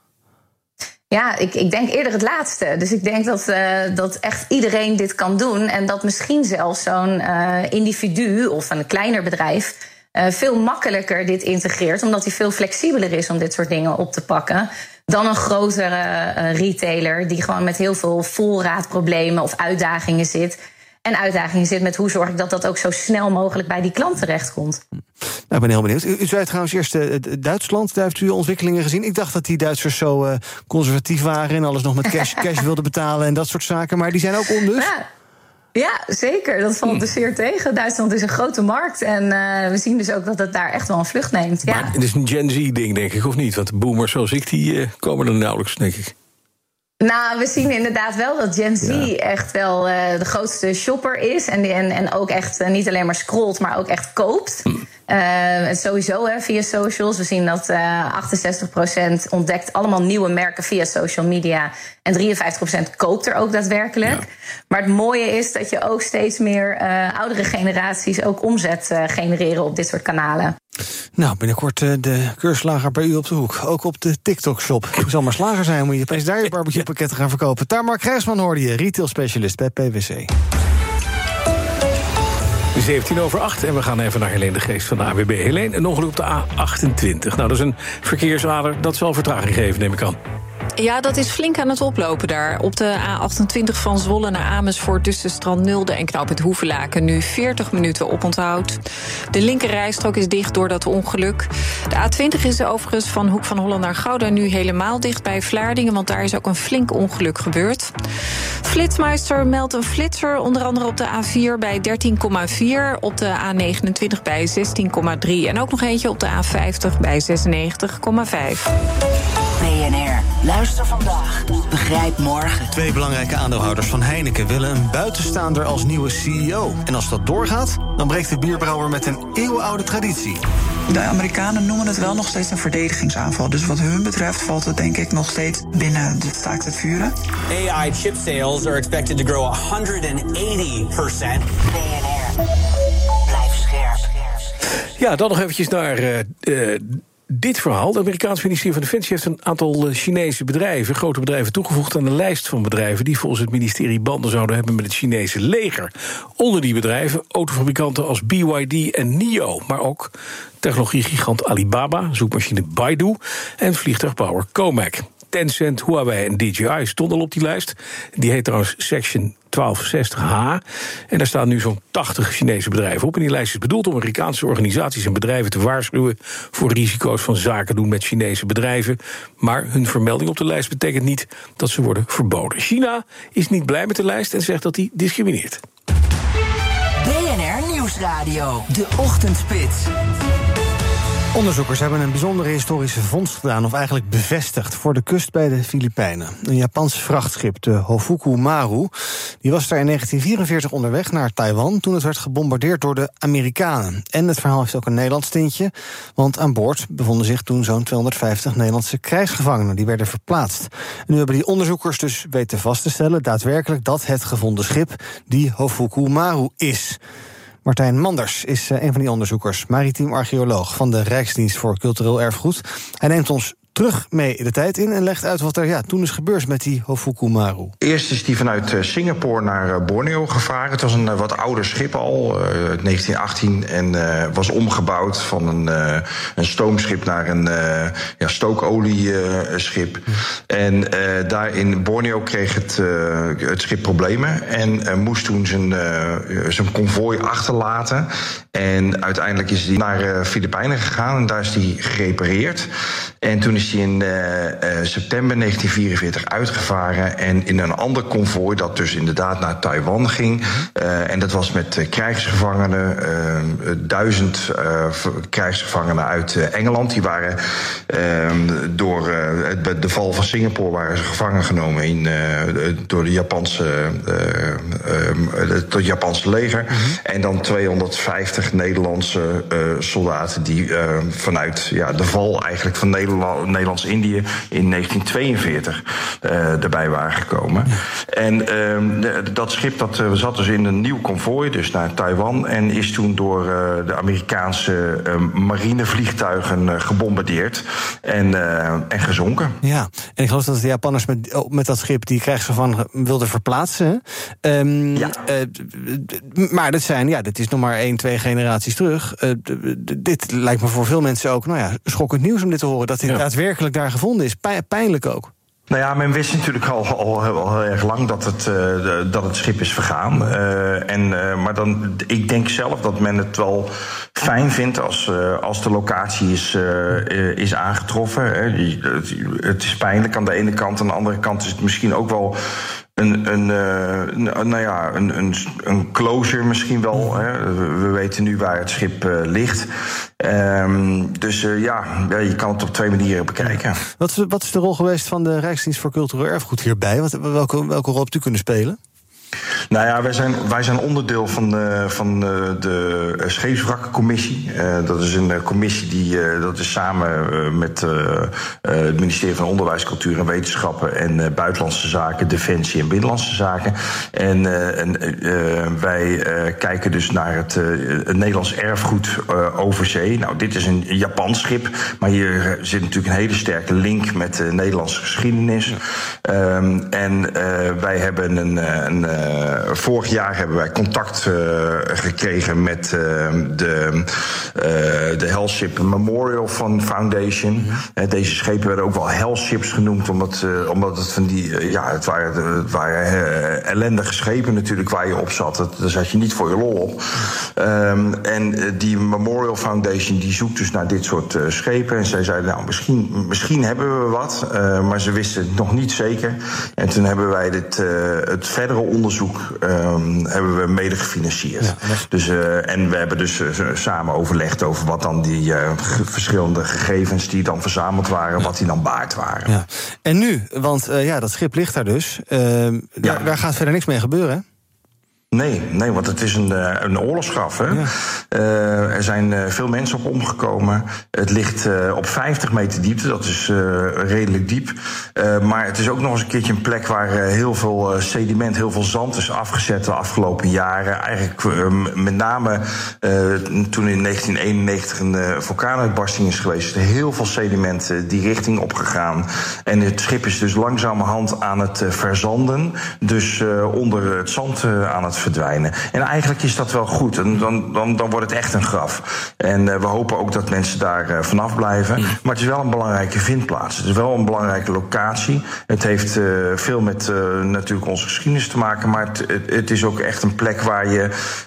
Ja, ik denk eerder het laatste. Dus ik denk dat echt iedereen dit kan doen. En dat misschien zelfs zo'n individu of een kleiner bedrijf veel makkelijker dit integreert, omdat hij veel flexibeler is om dit soort dingen op te pakken dan een grotere retailer die gewoon met heel veel voorraadproblemen of uitdagingen zit. En uitdagingen zit met hoe zorg ik dat dat ook zo snel mogelijk bij die klant terechtkomt. Nou, ik ben heel benieuwd. U zei trouwens eerst Duitsland, daar heeft u ontwikkelingen gezien. Ik dacht dat die Duitsers zo conservatief waren en alles nog met cash wilden betalen en dat soort zaken, maar die zijn ook ondus. Ja, zeker. Dat valt dus zeer tegen. Duitsland is een grote markt en we zien dus ook dat het daar echt wel een vlucht neemt. Maar het is een Gen Z-ding, denk ik, of niet? Want de boomers zoals ik, die komen er nauwelijks, denk ik. Nou, we zien inderdaad wel dat Gen Z echt wel de grootste shopper is. En ook echt niet alleen maar scrolt, maar ook echt koopt. Sowieso via socials. We zien dat 68% ontdekt allemaal nieuwe merken via social media. En 53% koopt er ook daadwerkelijk. Ja. Maar het mooie is dat je ook steeds meer oudere generaties ook omzet genereren op dit soort kanalen. Nou, binnenkort de keurslager bij u op de hoek. Ook op de TikTok-shop. Je zal maar slager zijn, moet je opeens daar je barbecuepakketten gaan verkopen. Tamar Krijsman hoorde je, retail-specialist bij PwC. 7:17 en we gaan even naar Helene de Geest van de AWB. Helene, een ongeluk op de A28. Nou, dat is een verkeersader, dat zal vertraging geven, neem ik aan. Ja, dat is flink aan het oplopen daar. Op de A28 van Zwolle naar Amersfoort tussen Strand-Nulde en Knoop het Hoevelaken nu 40 minuten oponthoud. De linkerrijstrook is dicht door dat ongeluk. De A20 is overigens van Hoek van Holland naar Gouda nu helemaal dicht bij Vlaardingen, want daar is ook een flink ongeluk gebeurd. Flitsmeister meldt een flitser, onder andere op de A4 bij 13,4, op de A29 bij 16,3 en ook nog eentje op de A50 bij 96,5. BNR. Luister vandaag. Begrijp morgen. 2 belangrijke aandeelhouders van Heineken willen een buitenstaander als nieuwe CEO. En als dat doorgaat, dan breekt de bierbrouwer met een eeuwenoude traditie. De Amerikanen noemen het wel nog steeds een verdedigingsaanval. Dus wat hun betreft valt het denk ik nog steeds binnen de staakt het vuren. AI chip sales are expected to grow 180%. BNR. Blijf scherp. Ja, dan nog eventjes naar dit verhaal. Het Amerikaanse ministerie van Defensie heeft een aantal Chinese bedrijven, grote bedrijven, toegevoegd aan de lijst van bedrijven die volgens het ministerie banden zouden hebben met het Chinese leger. Onder die bedrijven autofabrikanten als BYD en NIO, maar ook technologiegigant Alibaba, zoekmachine Baidu en vliegtuigbouwer Comac. Tencent, Huawei en DJI stonden al op die lijst. Die heet trouwens Section 1260H. En daar staan nu zo'n 80 Chinese bedrijven op. En die lijst is bedoeld om Amerikaanse organisaties en bedrijven te waarschuwen voor risico's van zaken doen met Chinese bedrijven. Maar hun vermelding op de lijst betekent niet dat ze worden verboden. China is niet blij met de lijst en zegt dat die discrimineert. BNR Nieuwsradio, de ochtendspits. Onderzoekers hebben een bijzondere historische vondst gedaan, of eigenlijk bevestigd, voor de kust bij de Filipijnen. Een Japans vrachtschip, de Hofuku Maru, die was daar in 1944 onderweg naar Taiwan toen het werd gebombardeerd door de Amerikanen. En het verhaal heeft ook een Nederlands tintje, want aan boord bevonden zich toen zo'n 250 Nederlandse krijgsgevangenen. Die werden verplaatst. En nu hebben die onderzoekers dus weten vast te stellen daadwerkelijk dat het gevonden schip die Hofuku Maru is. Martijn Manders is een van die onderzoekers, maritiem archeoloog van de Rijksdienst voor Cultureel Erfgoed. Hij neemt ons terug mee de tijd in en legt uit wat er toen is gebeurd met die Hofuku Maru. Eerst is die vanuit Singapore naar Borneo gevaren. Het was een wat ouder schip al, 1918, en was omgebouwd van een stoomschip naar een stookolieschip. En daar in Borneo kreeg het schip problemen en moest toen zijn konvooi achterlaten. En uiteindelijk is hij naar Filipijnen gegaan en daar is hij gerepareerd. En toen is hij in september 1944 uitgevaren en in een ander konvooi dat dus inderdaad naar Taiwan ging. En dat was met krijgsgevangenen, 1000 krijgsgevangenen uit Engeland. Die waren door de val van Singapore waren ze gevangen genomen door het Japanse leger. En dan 250 Nederlandse soldaten die vanuit de val eigenlijk van Nederlands-Indië in 1942 erbij waren gekomen. En dat schip dat zat dus in een nieuw konvooi, dus naar Taiwan, en is toen door de Amerikaanse marinevliegtuigen gebombardeerd en gezonken. Ja, en ik geloof dat de Japanners met dat schip die krijgsgevangenen wilden verplaatsen. Maar dit is nog maar 1-2 generaties terug. Dit lijkt me voor veel mensen ook schokkend nieuws om dit te horen, dat dit daadwerkelijk daar gevonden is. Pijnlijk ook. Nou ja, men wist natuurlijk al heel erg lang dat het schip is vergaan. Maar ik denk zelf dat men het wel fijn vindt als de locatie is aangetroffen. Het is pijnlijk aan de ene kant, aan de andere kant is het misschien ook wel een closure misschien wel. We weten nu waar het schip ligt. Je kan het op 2 manieren bekijken. Wat is de rol geweest van de Rijksdienst voor Cultureel Erfgoed hierbij? Welke rol hebt u kunnen spelen? Nou ja, wij zijn onderdeel van de Scheepswrakkencommissie. Dat is een commissie dat is samen met het ministerie van Onderwijs, Cultuur en Wetenschappen en Buitenlandse Zaken, Defensie en Binnenlandse Zaken. En wij kijken dus naar het Nederlands erfgoed over zee. Nou, dit is een Japans schip, maar hier zit natuurlijk een hele sterke link met de Nederlandse geschiedenis. Wij hebben vorig jaar hebben wij contact gekregen met de Hellship Memorial Foundation. Deze schepen werden ook wel Hellships genoemd, omdat het van die het waren ellendige schepen natuurlijk waar je op zat. Daar zat je niet voor je lol op. En die Memorial Foundation die zoekt dus naar dit soort schepen. En zij zeiden, nou, misschien hebben we wat, maar ze wisten het nog niet zeker. En toen hebben wij het verdere onderzoek hebben we mede gefinancierd. Ja, dus, en we hebben dus samen overlegd over wat dan die verschillende gegevens die dan verzameld waren, wat die dan waard waren. Ja. En nu, want dat schip ligt daar dus. Daar gaat verder niks mee gebeuren, hè? Nee, want het is een oorlogsgraf. Hè? Ja. Er zijn veel mensen op omgekomen. Het ligt op 50 meter diepte, dat is redelijk diep. Maar het is ook nog eens een keertje een plek waar heel veel sediment, heel veel zand is afgezet de afgelopen jaren. Eigenlijk met name toen in 1991 een vulkaanuitbarsting is geweest, is er heel veel sediment die richting opgegaan. En het schip is dus langzamerhand aan het verzanden, dus onder het zand aan het verdwijnen. En eigenlijk is dat wel goed. En dan wordt het echt een graf. En we hopen ook dat mensen daar vanaf blijven. Maar het is wel een belangrijke vindplaats. Het is wel een belangrijke locatie. Het heeft veel met natuurlijk onze geschiedenis te maken. Maar het is ook echt een plek waar je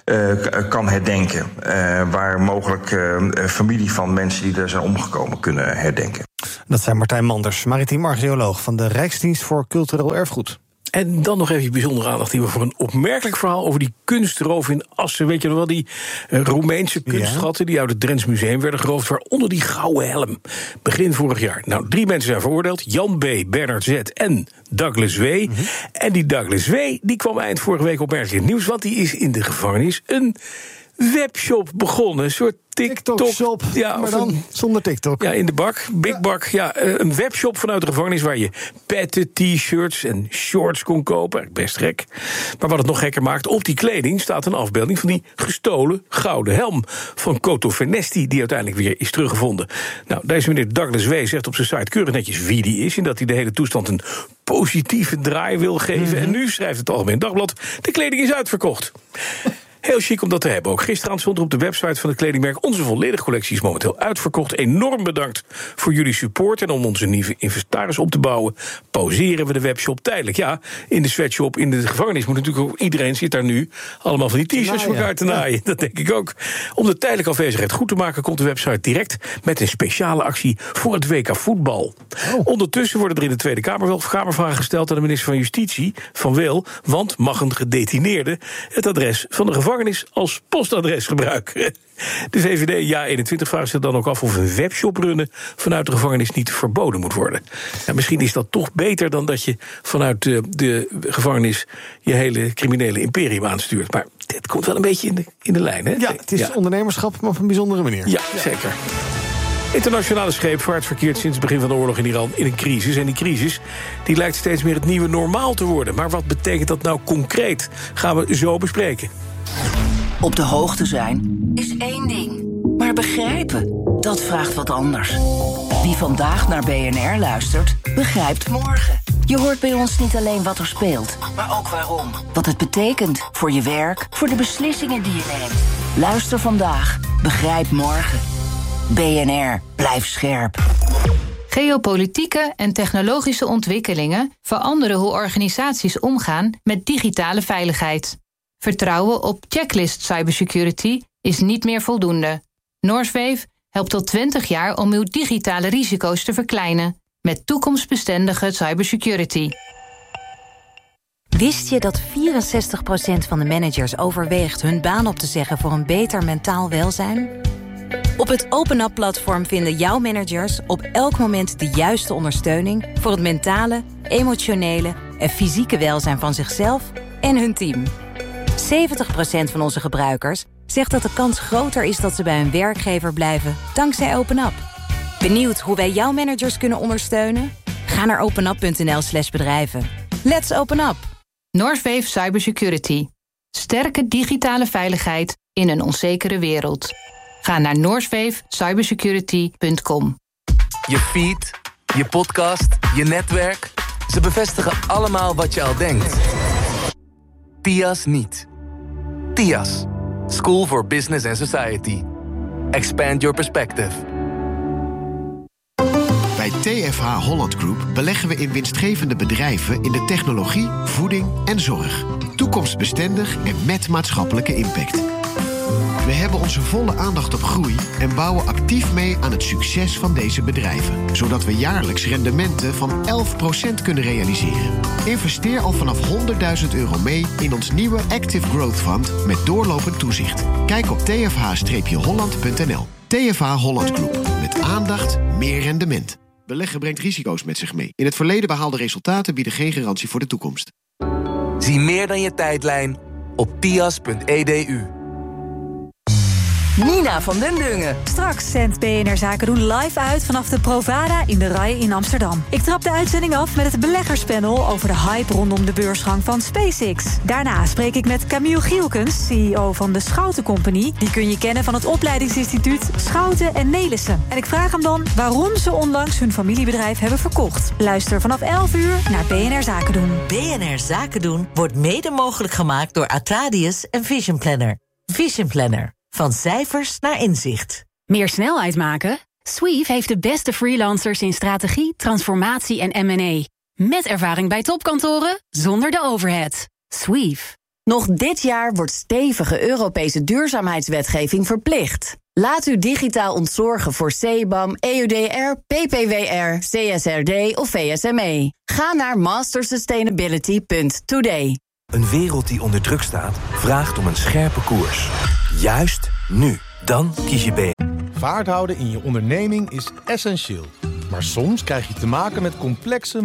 kan herdenken. Waar mogelijk familie van mensen die er zijn omgekomen kunnen herdenken. Dat zijn Martijn Manders, maritiem archeoloog van de Rijksdienst voor Cultureel Erfgoed. En dan nog even bijzondere aandacht hier voor een opmerkelijk verhaal over die kunstroof in Assen. Weet je nog wel, die Roemeense kunstschatten die uit het Drents Museum werden geroofd, waaronder die gouden helm. Begin vorig jaar. Nou, 3 mensen zijn veroordeeld. Jan B., Bernard Z. en Douglas W. En die Douglas W. die kwam eind vorige week opmerkelijk in het nieuws, want die is in de gevangenis een webshop begonnen. Een soort TikTok-shop. Ja, maar dan zonder TikTok. Ja, in de bak. Big Bak. Ja, een webshop vanuit de gevangenis waar je petten, t-shirts en shorts kon kopen. Best gek. Maar wat het nog gekker maakt, op die kleding staat een afbeelding van die gestolen gouden helm van Coto Vernesti, die uiteindelijk weer is teruggevonden. Nou, deze meneer Douglas W. zegt op zijn site keurig netjes wie die is en dat hij de hele toestand een positieve draai wil geven. En nu schrijft het Algemeen Dagblad, de kleding is uitverkocht. Heel chic om dat te hebben ook. Gisteravond stond er op de website van het kledingmerk: onze volledige collectie is momenteel uitverkocht. Enorm bedankt voor jullie support. En om onze nieuwe inventaris op te bouwen, pauzeren we de webshop tijdelijk. Ja, in de sweatshop, in de gevangenis moet natuurlijk ook iedereen zit daar nu allemaal van die t-shirts voor elkaar te naaien. Ja. Dat denk ik ook. Om de tijdelijke afwezigheid goed te maken, komt de website direct met een speciale actie voor het WK voetbal. Ondertussen worden er in de Tweede Kamer wel kamervragen gesteld aan de minister van Justitie, Van Wil, want mag een gedetineerde het adres van de gevangenis als postadres gebruiken? De VVD JA21 vraagt zich dan ook af of een webshop runnen vanuit de gevangenis niet verboden moet worden. Nou, misschien is dat toch beter dan dat je vanuit de gevangenis je hele criminele imperium aanstuurt. Maar dit komt wel een beetje in de lijn, hè? Ja, het is ondernemerschap, maar op een bijzondere manier. Ja, zeker. Internationale scheepvaart verkeert sinds het begin van de oorlog in Iran in een crisis. En die crisis die lijkt steeds meer het nieuwe normaal te worden. Maar wat betekent dat nou concreet? Gaan we zo bespreken. Op de hoogte zijn is één ding. Maar begrijpen, dat vraagt wat anders. Wie vandaag naar BNR luistert, begrijpt morgen. Je hoort bij ons niet alleen wat er speelt, maar ook waarom. Wat het betekent voor je werk, voor de beslissingen die je neemt. Luister vandaag, begrijp morgen. BNR, blijf scherp. Geopolitieke en technologische ontwikkelingen veranderen hoe organisaties omgaan met digitale veiligheid. Vertrouwen op checklist cybersecurity is niet meer voldoende. Norswave helpt al 20 jaar om uw digitale risico's te verkleinen met toekomstbestendige cybersecurity. Wist je dat 64% van de managers overweegt hun baan op te zeggen voor een beter mentaal welzijn? Op het OpenUp-platform vinden jouw managers op elk moment de juiste ondersteuning voor het mentale, emotionele en fysieke welzijn van zichzelf en hun team. 70% van onze gebruikers zegt dat de kans groter is dat ze bij een werkgever blijven dankzij OpenUp. Benieuwd hoe wij jouw managers kunnen ondersteunen? Ga naar openup.nl/bedrijven. Let's open up! Norswave Cybersecurity. Sterke digitale veiligheid in een onzekere wereld. Ga naar norswavecybersecurity.com. Je feed, je podcast, je netwerk. Ze bevestigen allemaal wat je al denkt. TIAS niet. TIAS. School for Business and Society. Expand your perspective. Bij TFH Holland Group beleggen we in winstgevende bedrijven in de technologie, voeding en zorg. Toekomstbestendig en met maatschappelijke impact. We hebben onze volle aandacht op groei en bouwen actief mee aan het succes van deze bedrijven. Zodat we jaarlijks rendementen van 11% kunnen realiseren. Investeer al vanaf €100.000 mee in ons nieuwe Active Growth Fund met doorlopend toezicht. Kijk op tfh-holland.nl. TFH Holland Group. Met aandacht, meer rendement. Beleggen brengt risico's met zich mee. In het verleden behaalde resultaten bieden geen garantie voor de toekomst. Zie meer dan je tijdlijn op tias.edu. Nina van den Dungen. Straks zendt BNR Zaken doen live uit vanaf de Provada in de RAI in Amsterdam. Ik trap de uitzending af met het beleggerspanel over de hype rondom de beursgang van SpaceX. Daarna spreek ik met Camille Gielkens, CEO van de Schouten Company. Die kun je kennen van het opleidingsinstituut Schouten en Nelissen. En ik vraag hem dan waarom ze onlangs hun familiebedrijf hebben verkocht. Luister vanaf 11 uur naar BNR Zaken doen. BNR Zaken doen wordt mede mogelijk gemaakt door Atradius en Vision Planner. Vision Planner. Van cijfers naar inzicht. Meer snelheid maken? Sweeve heeft de beste freelancers in strategie, transformatie en M&A. Met ervaring bij topkantoren, zonder de overhead. Sweeve. Nog dit jaar wordt stevige Europese duurzaamheidswetgeving verplicht. Laat u digitaal ontzorgen voor CBAM, EUDR, PPWR, CSRD of VSME. Ga naar mastersustainability.today. Een wereld die onder druk staat, vraagt om een scherpe koers. Juist nu. Dan kies je B. Vaart houden in je onderneming is essentieel. Maar soms krijg je te maken met complexe